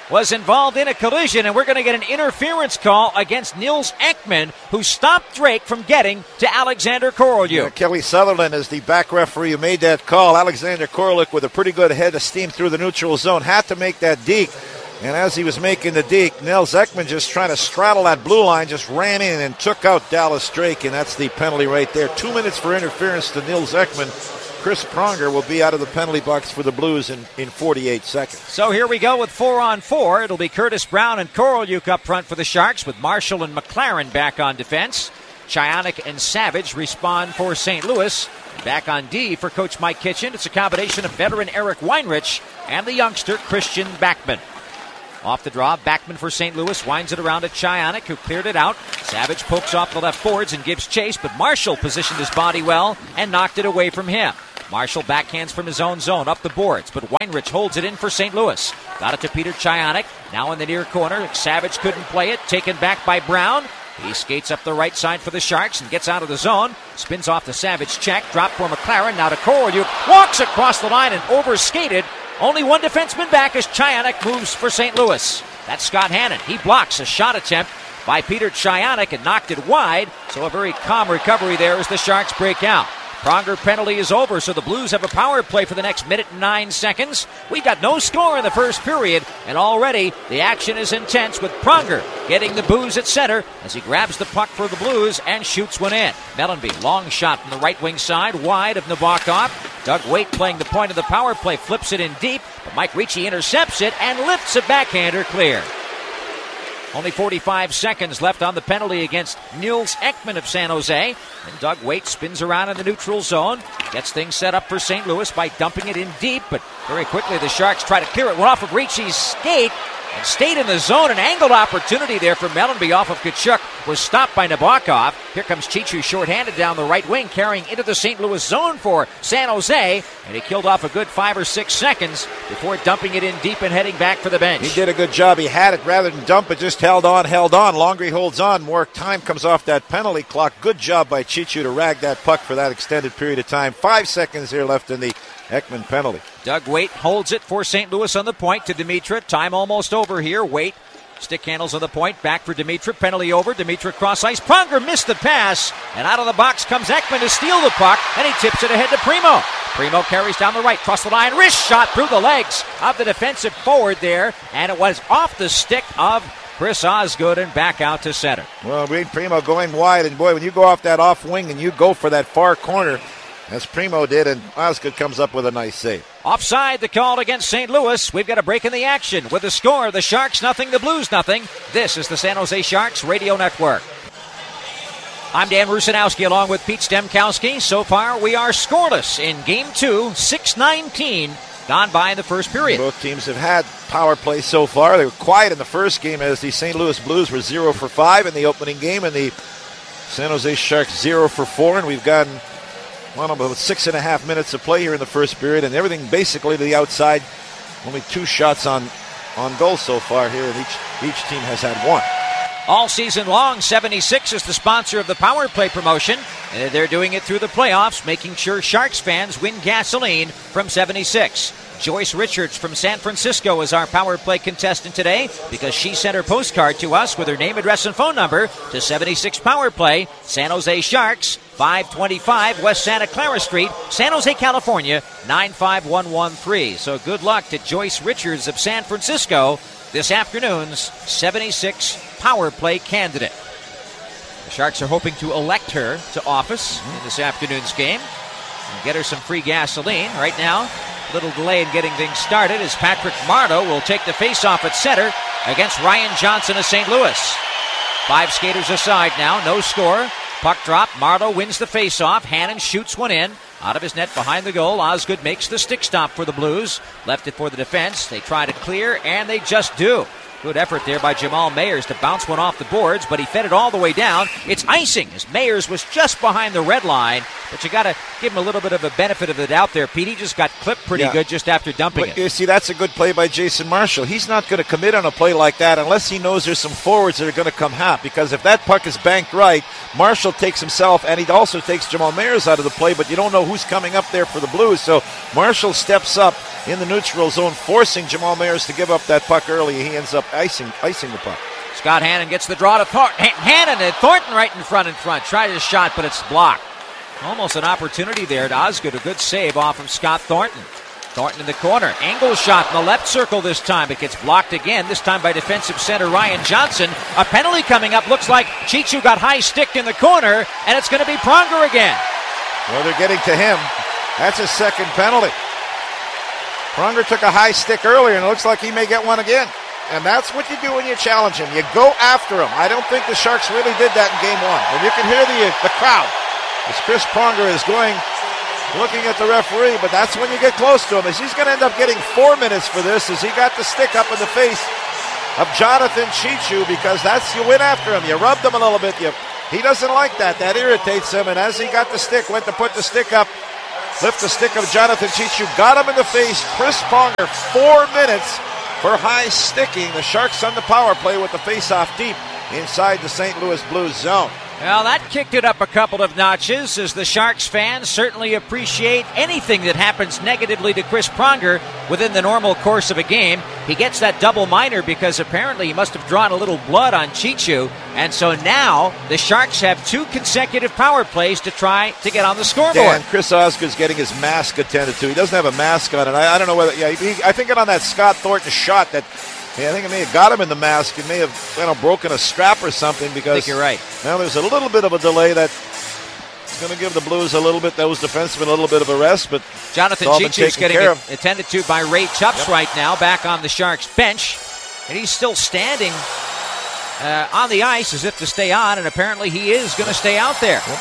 was involved in a collision, and we're going to get an interference call against Nils Ekman, who stopped Drake from getting to Alexander Korolyuk. Yeah, Kelly Sutherland is the back referee who made that call. Alexander Korolyuk, with a pretty good head of steam through the neutral zone, had to make that deke. And as he was making the deke, Nils Ekman, just trying to straddle that blue line, just ran in and took out Dallas Drake, and that's the penalty right there. Two minutes for interference to Nils Ekman. Chris Pronger will be out of the penalty box for the Blues in, in forty-eight seconds. So here we go with four on four. It'll be Curtis Brown and Korolyuk up front for the Sharks, with Marshall and McLaren back on defense. Chionik and Savage respond for Saint Louis. Back on D for Coach Mike Kitchen, it's a combination of veteran Eric Weinrich and the youngster Christian Backman. Off the draw, Backman for Saint Louis winds it around to Chionik, who cleared it out. Savage pokes off the left boards and gives chase, but Marshall positioned his body well and knocked it away from him. Marshall backhands from his own zone up the boards, but Weinrich holds it in for Saint Louis. Got it to Peter Chionik, now in the near corner. Savage couldn't play it, taken back by Brown. He skates up the right side for the Sharks and gets out of the zone. Spins off the Savage check, drop for McLaren, now to Korolyuk. Walks across the line and overskated. Only one defenseman back as Chionik moves for Saint Louis. That's Scott Hannon. He blocks a shot attempt by Peter Chionik and knocked it wide. So a very calm recovery there as the Sharks break out. Pronger penalty is over, so the Blues have a power play for the next minute and nine seconds. We've got no score in the first period, and already the action is intense with Pronger getting the booze at center as he grabs the puck for the Blues and shoots one in. Mellenby, long shot from the right wing side, wide of Nabokov. Doug Waite playing the point of the power play, flips it in deep, but Mike Ricci intercepts it and lifts a backhander clear. Only forty-five seconds left on the penalty against Nils Ekman of San Jose. And Doug Waite spins around in the neutral zone. Gets things set up for Saint Louis by dumping it in deep. But very quickly the Sharks try to clear it. Went off of Ricci's skate and stayed in the zone. An angled opportunity there for Mellenby off of Tkachuk was stopped by Nabokov. Here comes Chichu shorthanded down the right wing, carrying into the Saint Louis zone for San Jose. And he killed off a good five or six seconds before dumping it in deep and heading back for the bench. He did a good job. He had it rather than dump it, just held on, held on. Longer he holds on, more time comes off that penalty clock. Good job by Chichu to rag that puck for that extended period of time. Five seconds here left in the Ekman penalty. Doug Waite holds it for Saint Louis on the point to Dimitra. Time almost over here. Waite stick handles on the point. Back for Dimitra. Penalty over. Dimitra cross ice. Pronger missed the pass. And out of the box comes Ekman to steal the puck. And he tips it ahead to Primo. Primo carries down the right. Cross the line. Wrist shot through the legs of the defensive forward there. And it was off the stick of Chris Osgood and back out to center. Well, Wade Primo going wide. And boy, when you go off that off wing and you go for that far corner, as Primo did, and Osgood comes up with a nice save. Offside, the call against Saint Louis. We've got a break in the action with the score, the Sharks nothing, the Blues nothing. This is the San Jose Sharks Radio Network. I'm Dan Rusanowski along with Pete Stemkowski. So far, we are scoreless in Game two, six nineteen gone by in the first period. Both teams have had power play so far. They were quiet in the first game as the Saint Louis Blues were zero for five in the opening game, and the San Jose Sharks zero for four, and we've gotten Well, about six and a half minutes of play here in the first period, and everything basically to the outside. Only two shots on, on goal so far here, and each, each team has had one. All season long, seventy-six is the sponsor of the Power Play promotion. And they're doing it through the playoffs, making sure Sharks fans win gasoline from seventy-six. Joyce Richards from San Francisco is our Power Play contestant today because she sent her postcard to us with her name, address, and phone number to seventy-six Power Play, San Jose Sharks, five twenty-five West Santa Clara Street, San Jose, California, nine five one one three. So good luck to Joyce Richards of San Francisco, this afternoon's seventy-six Power Play candidate. The Sharks are hoping to elect her to office in this afternoon's game and get her some free gasoline. Right now, a little delay in getting things started as Patrick Marleau will take the face-off at center against Ryan Johnson of Saint Louis. Five skaters aside now, no score. Puck drop, Marleau wins the face-off. Hannon shoots one in. Out of his net behind the goal, Osgood makes the stick stop for the Blues. Left it for the defense. They try to clear, and they just do. Good effort there by Jamal Mayers to bounce one off the boards, but he fed it all the way down. It's icing as Mayers was just behind the red line, but you got to give him a little bit of a benefit of the doubt there, Pete. He just got clipped pretty yeah. good just after dumping but, it. You see, that's a good play by Jason Marshall. He's not going to commit on a play like that unless he knows there's some forwards that are going to come half, because if that puck is banked right, Marshall takes himself, and he also takes Jamal Mayers out of the play, but you don't know who's coming up there for the Blues, so Marshall steps up in the neutral zone, forcing Jamal Mayers to give up that puck early. He ends up icing icing the puck. Scott Hannon gets the draw to Thornton. Hannon and Thornton right in front in front. Tried his shot, but it's blocked. Almost an opportunity there to Osgood. A good save off from Scott Thornton. Thornton in the corner. Angle shot in the left circle this time. It gets blocked again, this time by defensive center Ryan Johnson. A penalty coming up. Looks like Chichu got high sticked in the corner, and it's going to be Pronger again. Well, they're getting to him. That's his second penalty. Pronger took a high stick earlier, and it looks like he may get one again. And that's what you do when you challenge him. You go after him. I don't think the Sharks really did that in game one. And you can hear the the crowd as Chris Pronger is going, looking at the referee, but that's when you get close to him, as he's going to end up getting four minutes for this, as he got the stick up in the face of Jonathan Chichu, because that's, you went after him. You rubbed him a little bit. You, he doesn't like that. That irritates him, and as he got the stick, went to put the stick up, lift the stick of Jonathan Chichu, got him in the face. Chris Pronger, four minutes for high sticking. The Sharks on the power play with the face-off deep inside the Saint Louis Blues zone. Well, that kicked it up a couple of notches, as the Sharks fans certainly appreciate anything that happens negatively to Chris Pronger within the normal course of a game. He gets that double minor because apparently he must have drawn a little blood on Chichu, and so now the Sharks have two consecutive power plays to try to get on the scoreboard. Dan, Chris Osgood's getting his mask attended to. He doesn't have a mask on, and I, I don't know whether, yeah, he, I think on that Scott Thornton shot that, yeah, I think it may have got him in the mask. It may have, you know, broken a strap or something, because I think you're right. Now there's a little bit of a delay that is going to give the Blues a little bit, those defensemen a little bit of a rest, but Jonathan Chichu's getting a, attended to by Ray Tubbs yep. right now, back on the Sharks bench, and he's still standing uh, on the ice as if to stay on, and apparently he is going to stay out there. Yep.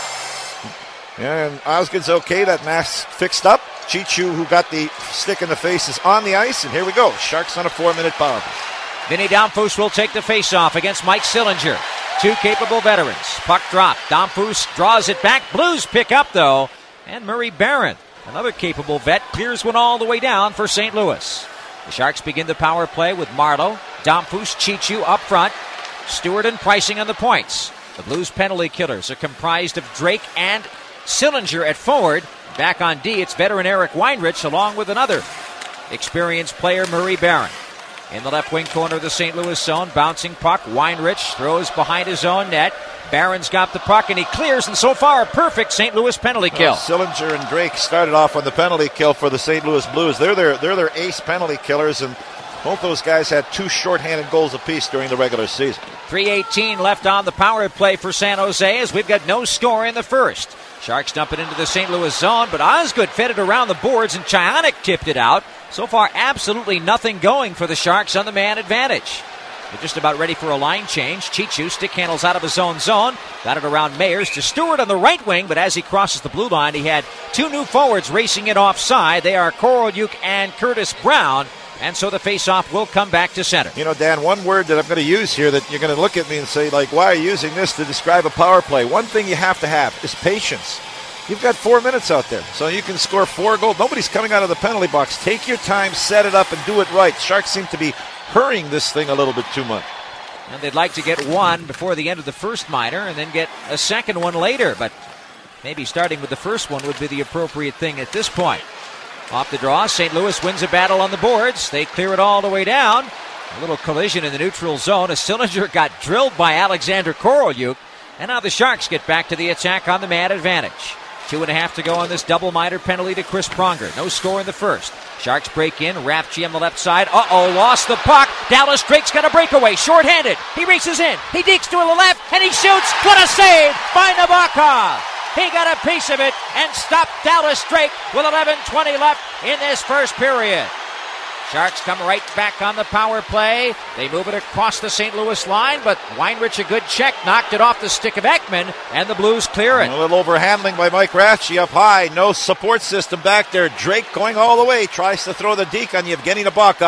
Yeah, and Osgood's okay. That mask fixed up. Chichu, who got the stick in the face, is on the ice, and here we go. Sharks on a four-minute power play. Vinny Domfus will take the face-off against Mike Sillinger. Two capable veterans. Puck drop. Domfus draws it back. Blues pick up, though. And Murray Barron, another capable vet, clears one all the way down for Saint Louis. The Sharks begin the power play with Marleau, Domfus, Chichu up front. Stewart and Pricing on the points. The Blues penalty killers are comprised of Drake and Sillinger at forward. Back on D, it's veteran Eric Weinrich along with another experienced player, Murray Barron. In the left wing corner of the Saint Louis zone, bouncing puck. Weinrich throws behind his own net. Barron's got the puck, and he clears, and so far a perfect Saint Louis penalty kill. Well, Sillinger and Drake started off on the penalty kill for the Saint Louis Blues. They're their, they're their ace penalty killers, and both those guys had two shorthanded goals apiece during the regular season. three eighteen left on the power play for San Jose, as we've got no score in the first. Sharks dump it into the Saint Louis zone, but Osgood fed it around the boards, and Chionik tipped it out. So far, absolutely nothing going for the Sharks on the man advantage. They're just about ready for a line change. Chichu stick handles out of his own zone. Got it around Mayers to Stewart on the right wing, but as he crosses the blue line, he had two new forwards racing it offside. They are Korolyuk and Curtis Brown. And so the faceoff will come back to center. You know, Dan, one word that I'm going to use here that you're going to look at me and say, like, why are you using this to describe a power play? One thing you have to have is patience. You've got four minutes out there, so you can score four goals. Nobody's coming out of the penalty box. Take your time, set it up, and do it right. Sharks seem to be hurrying this thing a little bit too much. And they'd like to get one before the end of the first minor and then get a second one later, but maybe starting with the first one would be the appropriate thing at this point. Off the draw, Saint Louis wins a battle on the boards. They clear it all the way down. A little collision in the neutral zone as Sillinger got drilled by Alexander Korolyuk. And now the Sharks get back to the attack on the man advantage. Two and a half to go on this double minor penalty to Chris Pronger. No score in the first. Sharks break in. Rafchi on the left side. Uh-oh, lost the puck. Dallas Drake's got a breakaway. Short-handed. He reaches in. He digs to the left, and he shoots. What a save by Nabokov. He got a piece of it and stopped Dallas Drake with eleven twenty left in this first period. Sharks come right back on the power play. They move it across the Saint Louis line, but Weinrich, a good check, knocked it off the stick of Ekman, and the Blues clear it. A little overhandling by Mike Rafchi up high. No support system back there. Drake going all the way. Tries to throw the deke on Yevgeny Nabokov.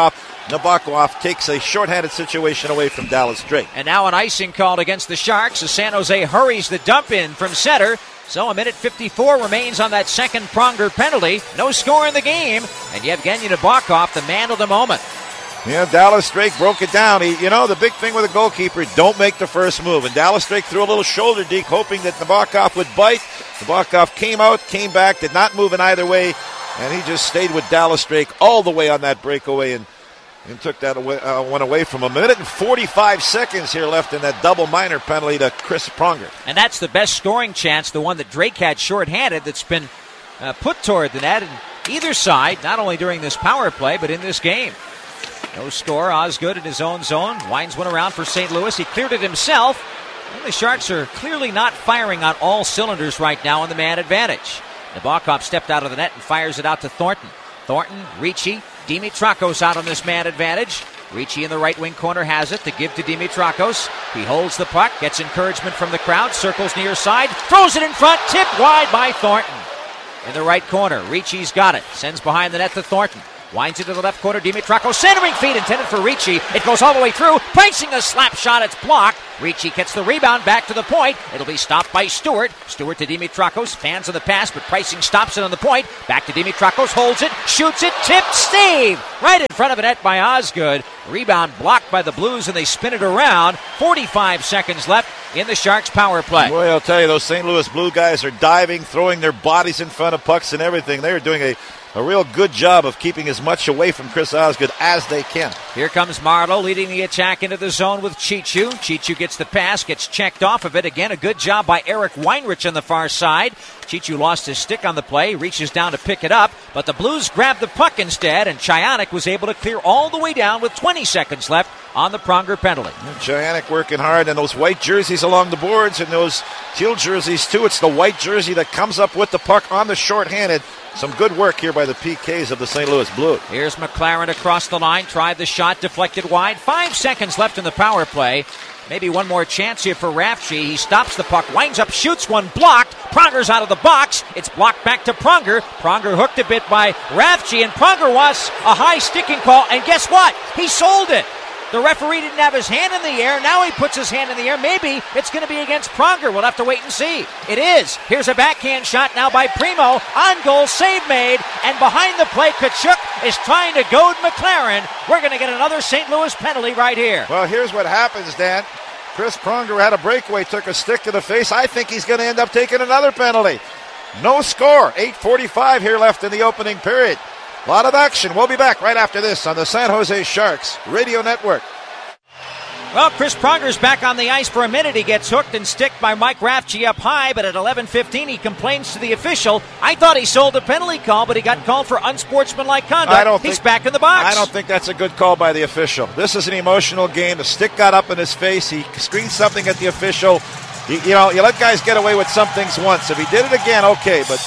Nabokov takes a shorthanded situation away from Dallas Drake. And now an icing called against the Sharks as San Jose hurries the dump in from center. So a minute fifty-four remains on that second Pronger penalty. No score in the game. And Yevgeny Nabokov, the man of the moment. Yeah, Dallas Drake broke it down. He, you know, the big thing with a goalkeeper, don't make the first move. And Dallas Drake threw a little shoulder deke, hoping that Nabokov would bite. Nabokov came out, came back, did not move in either way. And he just stayed with Dallas Drake all the way on that breakaway and, and took that away, uh, one away from him. A minute and forty-five seconds here left in that double minor penalty to Chris Pronger. And that's the best scoring chance, the one that Drake had shorthanded, that's been uh, put toward the net. And either side, not only during this power play, but in this game. No score. Osgood in his own zone. Winds one around for Saint Louis. He cleared it himself. And the Sharks are clearly not firing on all cylinders right now on the man advantage. Nabokov stepped out of the net and fires it out to Thornton. Thornton, Ricci, Dimitrakos out on this man advantage. Ricci in the right wing corner has it to give to Dimitrakos. He holds the puck, gets encouragement from the crowd, circles near side, throws it in front, tipped wide by Thornton. In the right corner, Ricci's got it. Sends behind the net to Thornton. Winds it to the left corner, Dimitrakos, centering feed intended for Ricci. It goes all the way through, pricing a slap shot, it's blocked. Ricci gets the rebound back to the point. It'll be stopped by Stewart. Stewart to Dimitrakos, fans of the pass, but pricing stops it on the point. Back to Dimitrakos, holds it, shoots it, tipped, Steve! Right in front of a net by Osgood. Rebound blocked by the Blues, and they spin it around. forty-five seconds left in the Sharks' power play. Boy, I'll tell you, those Saint Louis Blue guys are diving, throwing their bodies in front of pucks and everything. They're doing a A real good job of keeping as much away from Chris Osgood as they can. Here comes Marleau leading the attack into the zone with Chichu. Chichu gets the pass, gets checked off of it. Again, a good job by Eric Weinrich on the far side. Chichu lost his stick on the play, reaches down to pick it up, but the Blues grabbed the puck instead, and Chayanik was able to clear all the way down with twenty seconds left on the Pronger penalty. Chayanik working hard, and those white jerseys along the boards and those teal jerseys too. It's the white jersey that comes up with the puck on the shorthanded. Some good work here by the P Ks of the Saint Louis Blues. Here's McLaren across the line, tried the shot, deflected wide. Five seconds left in the power play. Maybe one more chance here for Rafchi. He stops the puck, winds up, shoots one, blocked. Pronger's out of the box. It's blocked back to Pronger. Pronger hooked a bit by Rafchi, and Pronger wants a high sticking call, and guess what? He sold it. The referee didn't have his hand in the air. Now he puts his hand in the air. Maybe it's going to be against Pronger. We'll have to wait and see. It is. Here's a backhand shot now by Primo. On goal, save made. And behind the play, Tkachuk is trying to goad McLaren. We're going to get another Saint Louis penalty right here. Well, here's what happens, Dan. Chris Pronger had a breakaway, took a stick to the face. I think he's going to end up taking another penalty. No score. eight forty-five here left in the opening period. A lot of action. We'll be back right after this on the San Jose Sharks Radio Network. Well, Chris Pronger's back on the ice for a minute. He gets hooked and sticked by Mike Rafchi up high, but at eleven fifteen he complains to the official. I thought he sold a penalty call, but he got called for unsportsmanlike conduct. I don't He's think, back in the box. I don't think that's a good call by the official. This is an emotional game. The stick got up in his face. He screamed something at the official. You, you know, you let guys get away with some things once. If he did it again, okay, but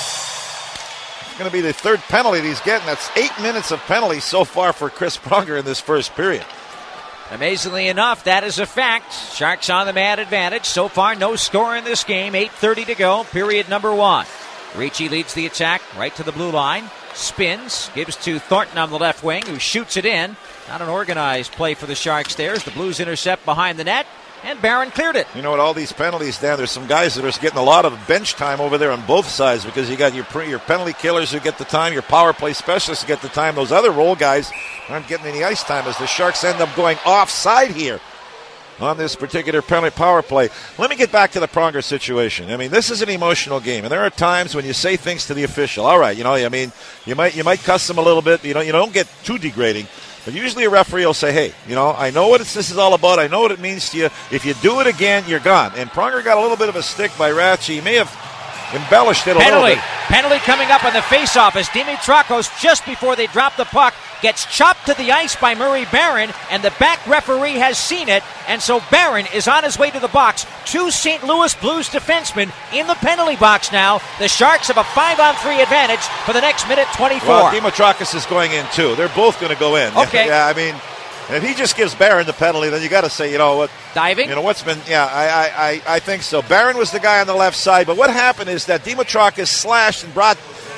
it's going to be the third penalty that he's getting. That's eight minutes of penalties so far for Chris Pronger in this first period. Amazingly enough, that is a fact. Sharks on the man advantage. So far, no score in this game. eight thirty to go, period number one. Ricci leads the attack right to the blue line. Spins, gives to Thornton on the left wing, who shoots it in. Not an organized play for the Sharks there as the Blues intercept behind the net. And Barron cleared it. You know, with all these penalties, Dan, there's some guys that are getting a lot of bench time over there on both sides because you got your your penalty killers who get the time, your power play specialists who get the time. Those other role guys aren't getting any ice time as the Sharks end up going offside here on this particular penalty power play. Let me get back to the Pronger situation. I mean, this is an emotional game, and there are times when you say things to the official. All right, you know, I mean, you might you might cuss them a little bit. You know, you don't get too degrading. But usually a referee will say, hey, you know, I know what it's, this is all about. I know what it means to you. If you do it again, you're gone. And Pronger got a little bit of a stick by Rafchi. He may have embellished it a penalty. little bit. Penalty coming up on the face-off as Dimitrakos, just before they drop the puck, gets chopped to the ice by Murray Barron, and the back referee has seen it, and so Barron is on his way to the box. Two Saint Louis Blues defensemen in the penalty box now. The Sharks have a five-on-three advantage for the next minute twenty-four. Well, Dimitrakos is going in, too. They're both going to go in. Okay. Yeah, I mean, if he just gives Barron the penalty, then you got to say, you know what? Diving? You know, what's been, yeah, I, I, I think so. Barron was the guy on the left side, but what happened is that Dimitrakos slashed and brought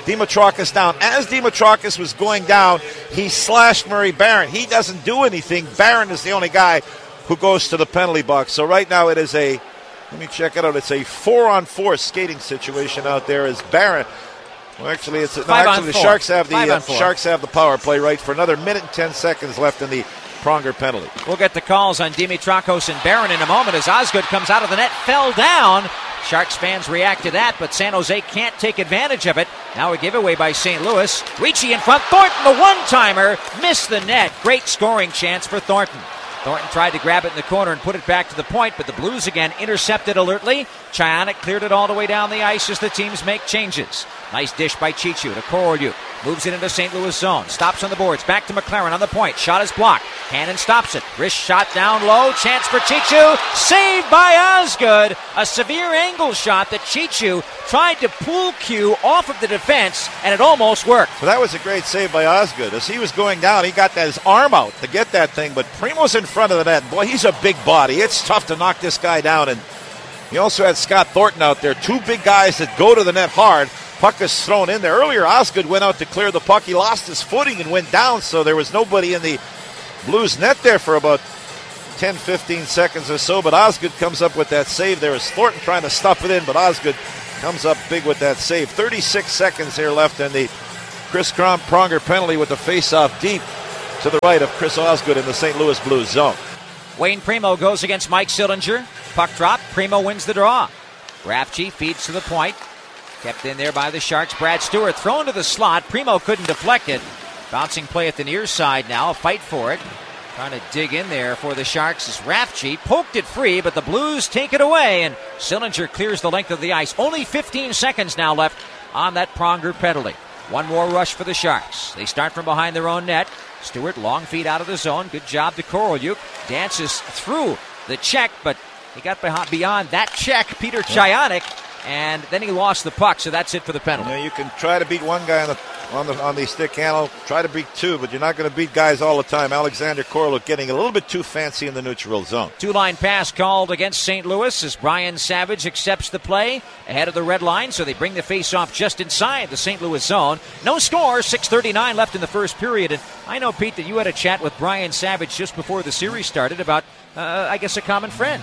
Dimitrakis down. As Dimitrakis was going down, he slashed Murray Barron. He doesn't do anything. Barron is the only guy who goes to the penalty box. So right now it is a, let me check it out, it's a four-on-four skating situation out there as Barron. Well, actually, it's no, actually the Sharks have the uh, Sharks have the power play right for another minute and ten seconds left in the Pronger penalty. We'll get the calls on Dimitrakis and Barron in a moment as Osgood comes out of the net, fell down. Sharks fans react to that, but San Jose can't take advantage of it. Now a giveaway by Saint Louis. Ricci in front. Thornton, the one-timer, missed the net. Great scoring chance for Thornton. Thornton tried to grab it in the corner and put it back to the point, but the Blues again intercepted alertly. Chionic cleared it all the way down the ice as the teams make changes. Nice dish by Chichu to Korolyuk. Moves it into Saint Louis zone. Stops on the boards. Back to McLaren on the point. Shot is blocked. Hannon stops it. Wrist shot down low. Chance for Chichu. Saved by Osgood. A severe angle shot that Chichu tried to pull Q off of the defense, and it almost worked. So that was a great save by Osgood. As he was going down, he got his arm out to get that thing, but Primo's in front of the net. Boy, he's a big body. It's tough to knock this guy down, and he also had Scott Thornton out there. Two big guys that go to the net hard. Puck is thrown in there. Earlier, Osgood went out to clear the puck. He lost his footing and went down, so there was nobody in the Blues net there for about ten, fifteen seconds or so, but Osgood comes up with that save. There is Thornton trying to stuff it in, but Osgood comes up big with that save. thirty-six seconds here left in the Chris Pronger penalty with the face-off deep to the right of Chris Osgood in the Saint Louis Blues zone. Wayne Primo goes against Mike Sillinger. Puck drop. Primo wins the draw. Rafchi feeds to the point. Kept in there by the Sharks. Brad Stewart thrown to the slot. Primo couldn't deflect it. Bouncing play at the near side now. A fight for it. Trying to dig in there for the Sharks is Rafchi. Poked it free, but the Blues take it away, and Sillinger clears the length of the ice. Only fifteen seconds now left on that Pronger penalty. One more rush for the Sharks. They start from behind their own net. Stewart, long feed out of the zone. Good job to Korolyuk. Dances through the check, but he got beyond that check. Peter Chionic. And then he lost the puck, so that's it for the penalty. You know, you can try to beat one guy on the on the on the stick handle, try to beat two, but you're not going to beat guys all the time. Alexander Korolyuk getting a little bit too fancy in the neutral zone. Two-line pass called against Saint Louis as Brian Savage accepts the play ahead of the red line, so they bring the face-off just inside the Saint Louis zone. No score, six thirty-nine left in the first period, and I know, Pete, that you had a chat with Brian Savage just before the series started about, uh, I guess, a common friend.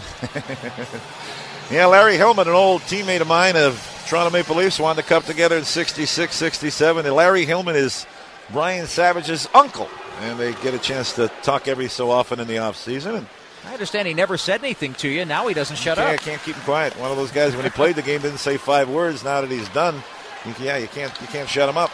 Yeah, Larry Hillman, an old teammate of mine of Toronto Maple Leafs, won the Cup together in sixty-six sixty-seven. And Larry Hillman is Brian Savage's uncle. And they get a chance to talk every so often in the offseason. And I understand he never said anything to you. Now he doesn't shut yeah, up. I can't keep him quiet. One of those guys, when he played the game, didn't say five words. Now that he's done, you, yeah, you can't, you can't shut him up.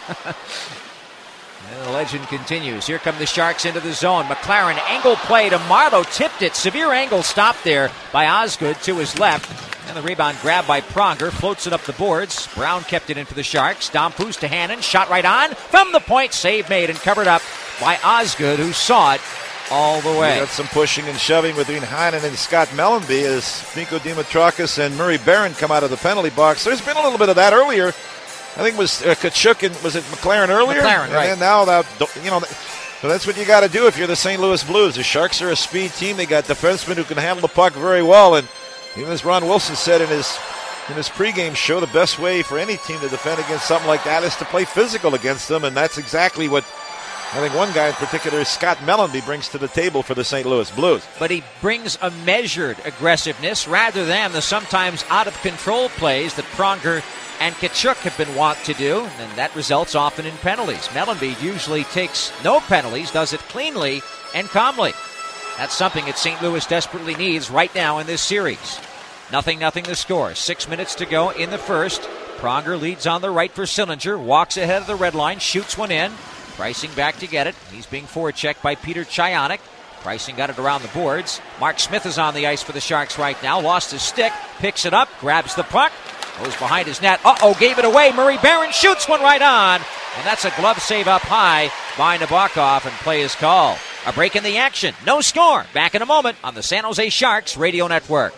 And the legend continues. Here come the Sharks into the zone. McLaren, angle play to Marleau, tipped it. Severe angle stopped there by Osgood to his left. And the rebound grabbed by Pronger, floats it up the boards. Brown kept it in for the Sharks. Dompoos to Hannon, shot right on. From the point, save made and covered up by Osgood, who saw it all the way. We got some pushing and shoving between Hannon and Scott Mellanby as Nico Dimitrakis and Murray Barron come out of the penalty box. There's been a little bit of that earlier. I think it was uh, Tkachuk and was it McLaren earlier? McLaren, and right. then now that, you know, so that's what you got to do if you're the Saint Louis Blues. The Sharks are a speed team. They got defensemen who can handle the puck very well, and even as Ron Wilson said in his in his pregame show, the best way for any team to defend against something like that is to play physical against them, and that's exactly what I think one guy in particular, Scott Mellanby, brings to the table for the Saint Louis Blues. But he brings a measured aggressiveness rather than the sometimes out-of-control plays that Pronger and Tkachuk have been wont to do, and that results often in penalties. Mellanby usually takes no penalties, does it cleanly and calmly. That's something that Saint Louis desperately needs right now in this series. Nothing, nothing the score. Six minutes to go in the first. Pronger leads on the right for Sillinger, walks ahead of the red line, shoots one in. Pricing back to get it. He's being forechecked by Peter Chionic. Pricing got it around the boards. Mark Smith is on the ice for the Sharks right now. Lost his stick, picks it up, grabs the puck. Goes behind his net. Uh-oh, gave it away. Murray Barron shoots one right on. And that's a glove save up high by Nabokov, and play is called. A break in the action. No score. Back in a moment on the San Jose Sharks Radio Network.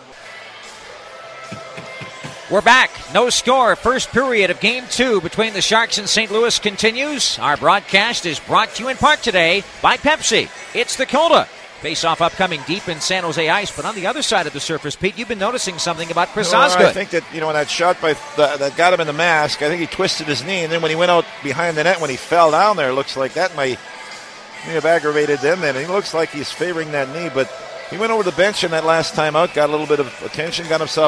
We're back. No score. First period of Game two between the Sharks and Saint Louis continues. Our broadcast is brought to you in part today by Pepsi. It's the Cola. Face-off upcoming deep in San Jose ice, but on the other side of the surface, Pete, you've been noticing something about Chris well, Osgood. I think that, you know, when that shot by the, that got him in the mask, I think he twisted his knee, and then when he went out behind the net, when he fell down there, it looks like that might, may have aggravated them then. He looks like he's favoring that knee, but he went over the bench in that last time out, got a little bit of attention, got himself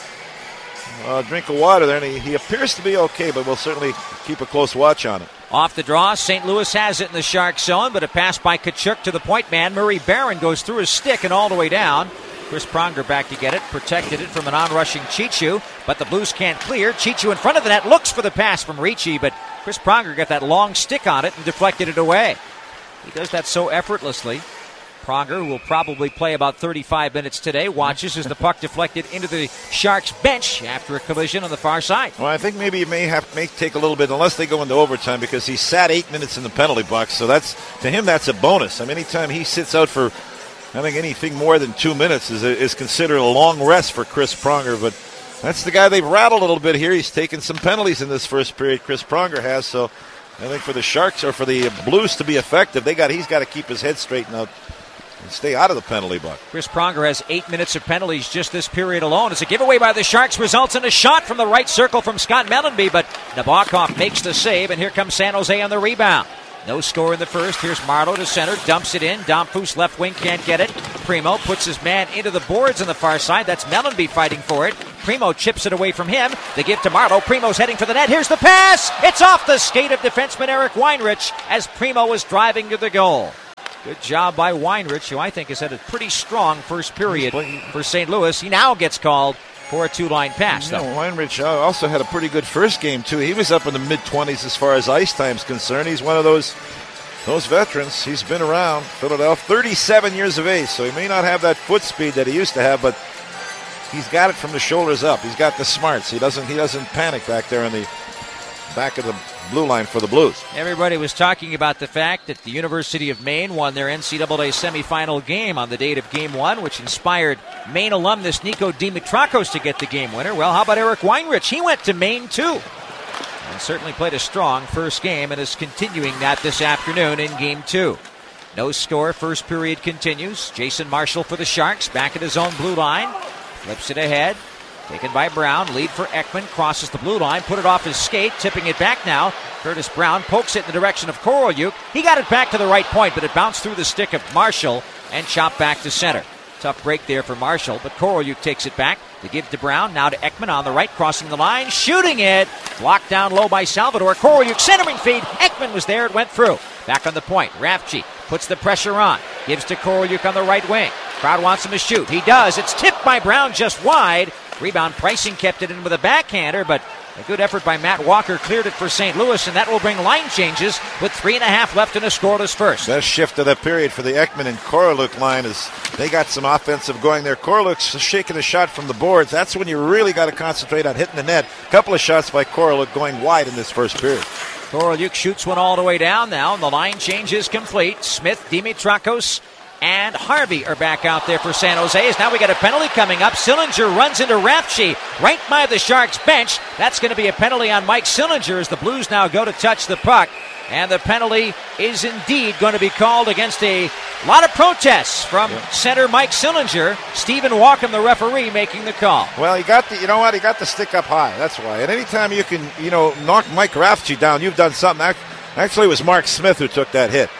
a uh, drink of water there, and he, he appears to be okay, but we'll certainly keep a close watch on it. Off the draw, Saint Louis has it in the Shark zone, but a pass by Tkachuk to the point man. Murray Barron goes through his stick and all the way down. Chris Pronger back to get it, protected it from an on-rushing Chichu, but the Blues can't clear. Chichu in front of the net, looks for the pass from Ricci, but Chris Pronger got that long stick on it and deflected it away. He does that so effortlessly. Pronger, who will probably play about thirty-five minutes today, watches as the puck deflected into the Sharks bench after a collision on the far side. Well, I think maybe it may have may take a little bit, unless they go into overtime, because he sat eight minutes in the penalty box. So that's, to him, that's a bonus. I mean, anytime he sits out for, I think anything more than two minutes is is considered a long rest for Chris Pronger. But that's the guy they've rattled a little bit here. He's taken some penalties in this first period. Chris Pronger has. So I think for the Sharks or for the Blues to be effective, they got he's got to keep his head straightened out and stay out of the penalty box. Chris Pronger has eight minutes of penalties just this period alone. It's a giveaway by the Sharks, results in a shot from the right circle from Scott Mellanby, but Nabokov makes the save, and here comes San Jose on the rebound. No score in the first. Here's Marleau to center, dumps it in. Domfus left wing can't get it. Primo puts his man into the boards on the far side. That's Mellanby fighting for it. Primo chips it away from him. They give to Marleau. Primo's heading for the net. Here's the pass. It's off the skate of defenseman Eric Weinrich as Primo was driving to the goal. Good job by Weinrich, who I think has had a pretty strong first period for Saint Louis. He now gets called for a two-line pass, though. You know, Weinrich also had a pretty good first game, too. He was up in the mid-twenties as far as ice time's concerned. He's one of those those veterans. He's been around Philadelphia, thirty-seven years of age, so he may not have that foot speed that he used to have, but he's got it from the shoulders up. He's got the smarts. He doesn't, he doesn't panic back there in the back of the blue line for the Blues. Everybody was talking about the fact that the University of Maine won their N C double A semifinal game on the date of Game one, which inspired Maine alumnus Nico Dimitrakos to get the game winner. Well, how about Eric Weinrich? He went to Maine, too, and certainly played a strong first game and is continuing that this afternoon in Game two. No score. First period continues. Jason Marshall for the Sharks, back at his own blue line. Flips it ahead. Taken by Brown, lead for Ekman, crosses the blue line, put it off his skate, tipping it back now. Curtis Brown pokes it in the direction of Korolyuk. He got it back to the right point, but it bounced through the stick of Marshall and chopped back to center. Tough break there for Marshall, but Korolyuk takes it back. To give to Brown, now to Ekman on the right, crossing the line, shooting it. Blocked down low by Salvador. Korolyuk centering feed. Ekman was there, it went through. Back on the point, Rafchi puts the pressure on. Gives to Korolyuk on the right wing. Crowd wants him to shoot. He does. It's tipped by Brown just wide. Rebound Pricing kept it in with a backhander, but a good effort by Matt Walker cleared it for Saint Louis, and that will bring line changes with three and a half left in a scoreless first. Best shift of the period for the Ekman and Korolyuk line is they got some offensive going there. Korolyuk's shaking a shot from the boards. That's when you really got to concentrate on hitting the net. A couple of shots by Korolyuk going wide in this first period. Korolyuk shoots one all the way down now, and the line change is complete. Smith, Dimitrakos, and Harvey are back out there for San Jose. As now we got a penalty coming up. Sillinger runs into Rafchi right by the Sharks bench. That's going to be a penalty on Mike Sillinger as the Blues now go to touch the puck. And the penalty is indeed going to be called against a lot of protests from yeah. center Mike Sillinger. Stephen Walkham, the referee, making the call. Well, he got the, you know what, he got the stick up high. That's why. And anytime you can, you know, knock Mike Rafchi down, you've done something. Actually, it was Mark Smith who took that hit.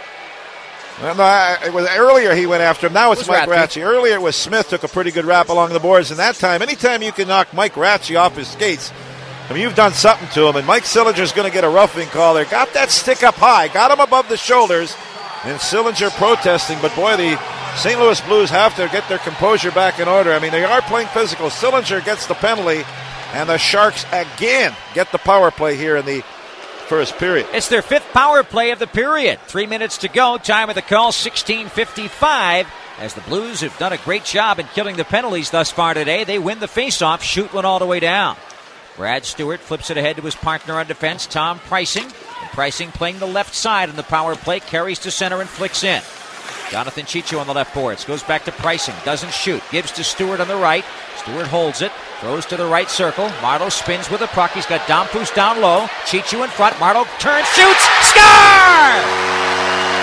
Well, no, it was earlier he went after him. Now it's it Mike Rafchi. Earlier it was Smith took a pretty good rap along the boards, and that time, anytime you can knock Mike Rafchi off his skates, I mean, you've done something to him, and Mike Sillinger's going to get a roughing call there. Got that stick up high, got him above the shoulders, and Sillinger protesting, but boy, the Saint Louis Blues have to get their composure back in order. I mean, they are playing physical. Sillinger gets the penalty, and the Sharks again get the power play here in the first period. It's their fifth power play of the period. Three minutes to go. Time of the call, sixteen fifty-five. As the Blues have done a great job in killing the penalties thus far today, they win the faceoff, shoot one all the way down. Brad Stewart flips it ahead to his partner on defense, Tom Pricing. And Pricing playing the left side on the power play, carries to center and flicks in. Jonathan Chicho on the left boards, goes back to Pricing, doesn't shoot, gives to Stewart on the right. Stewart holds it, throws to the right circle. Marleau spins with the puck. He's got Domfus down low. Chichu in front. Marleau turns, shoots, score!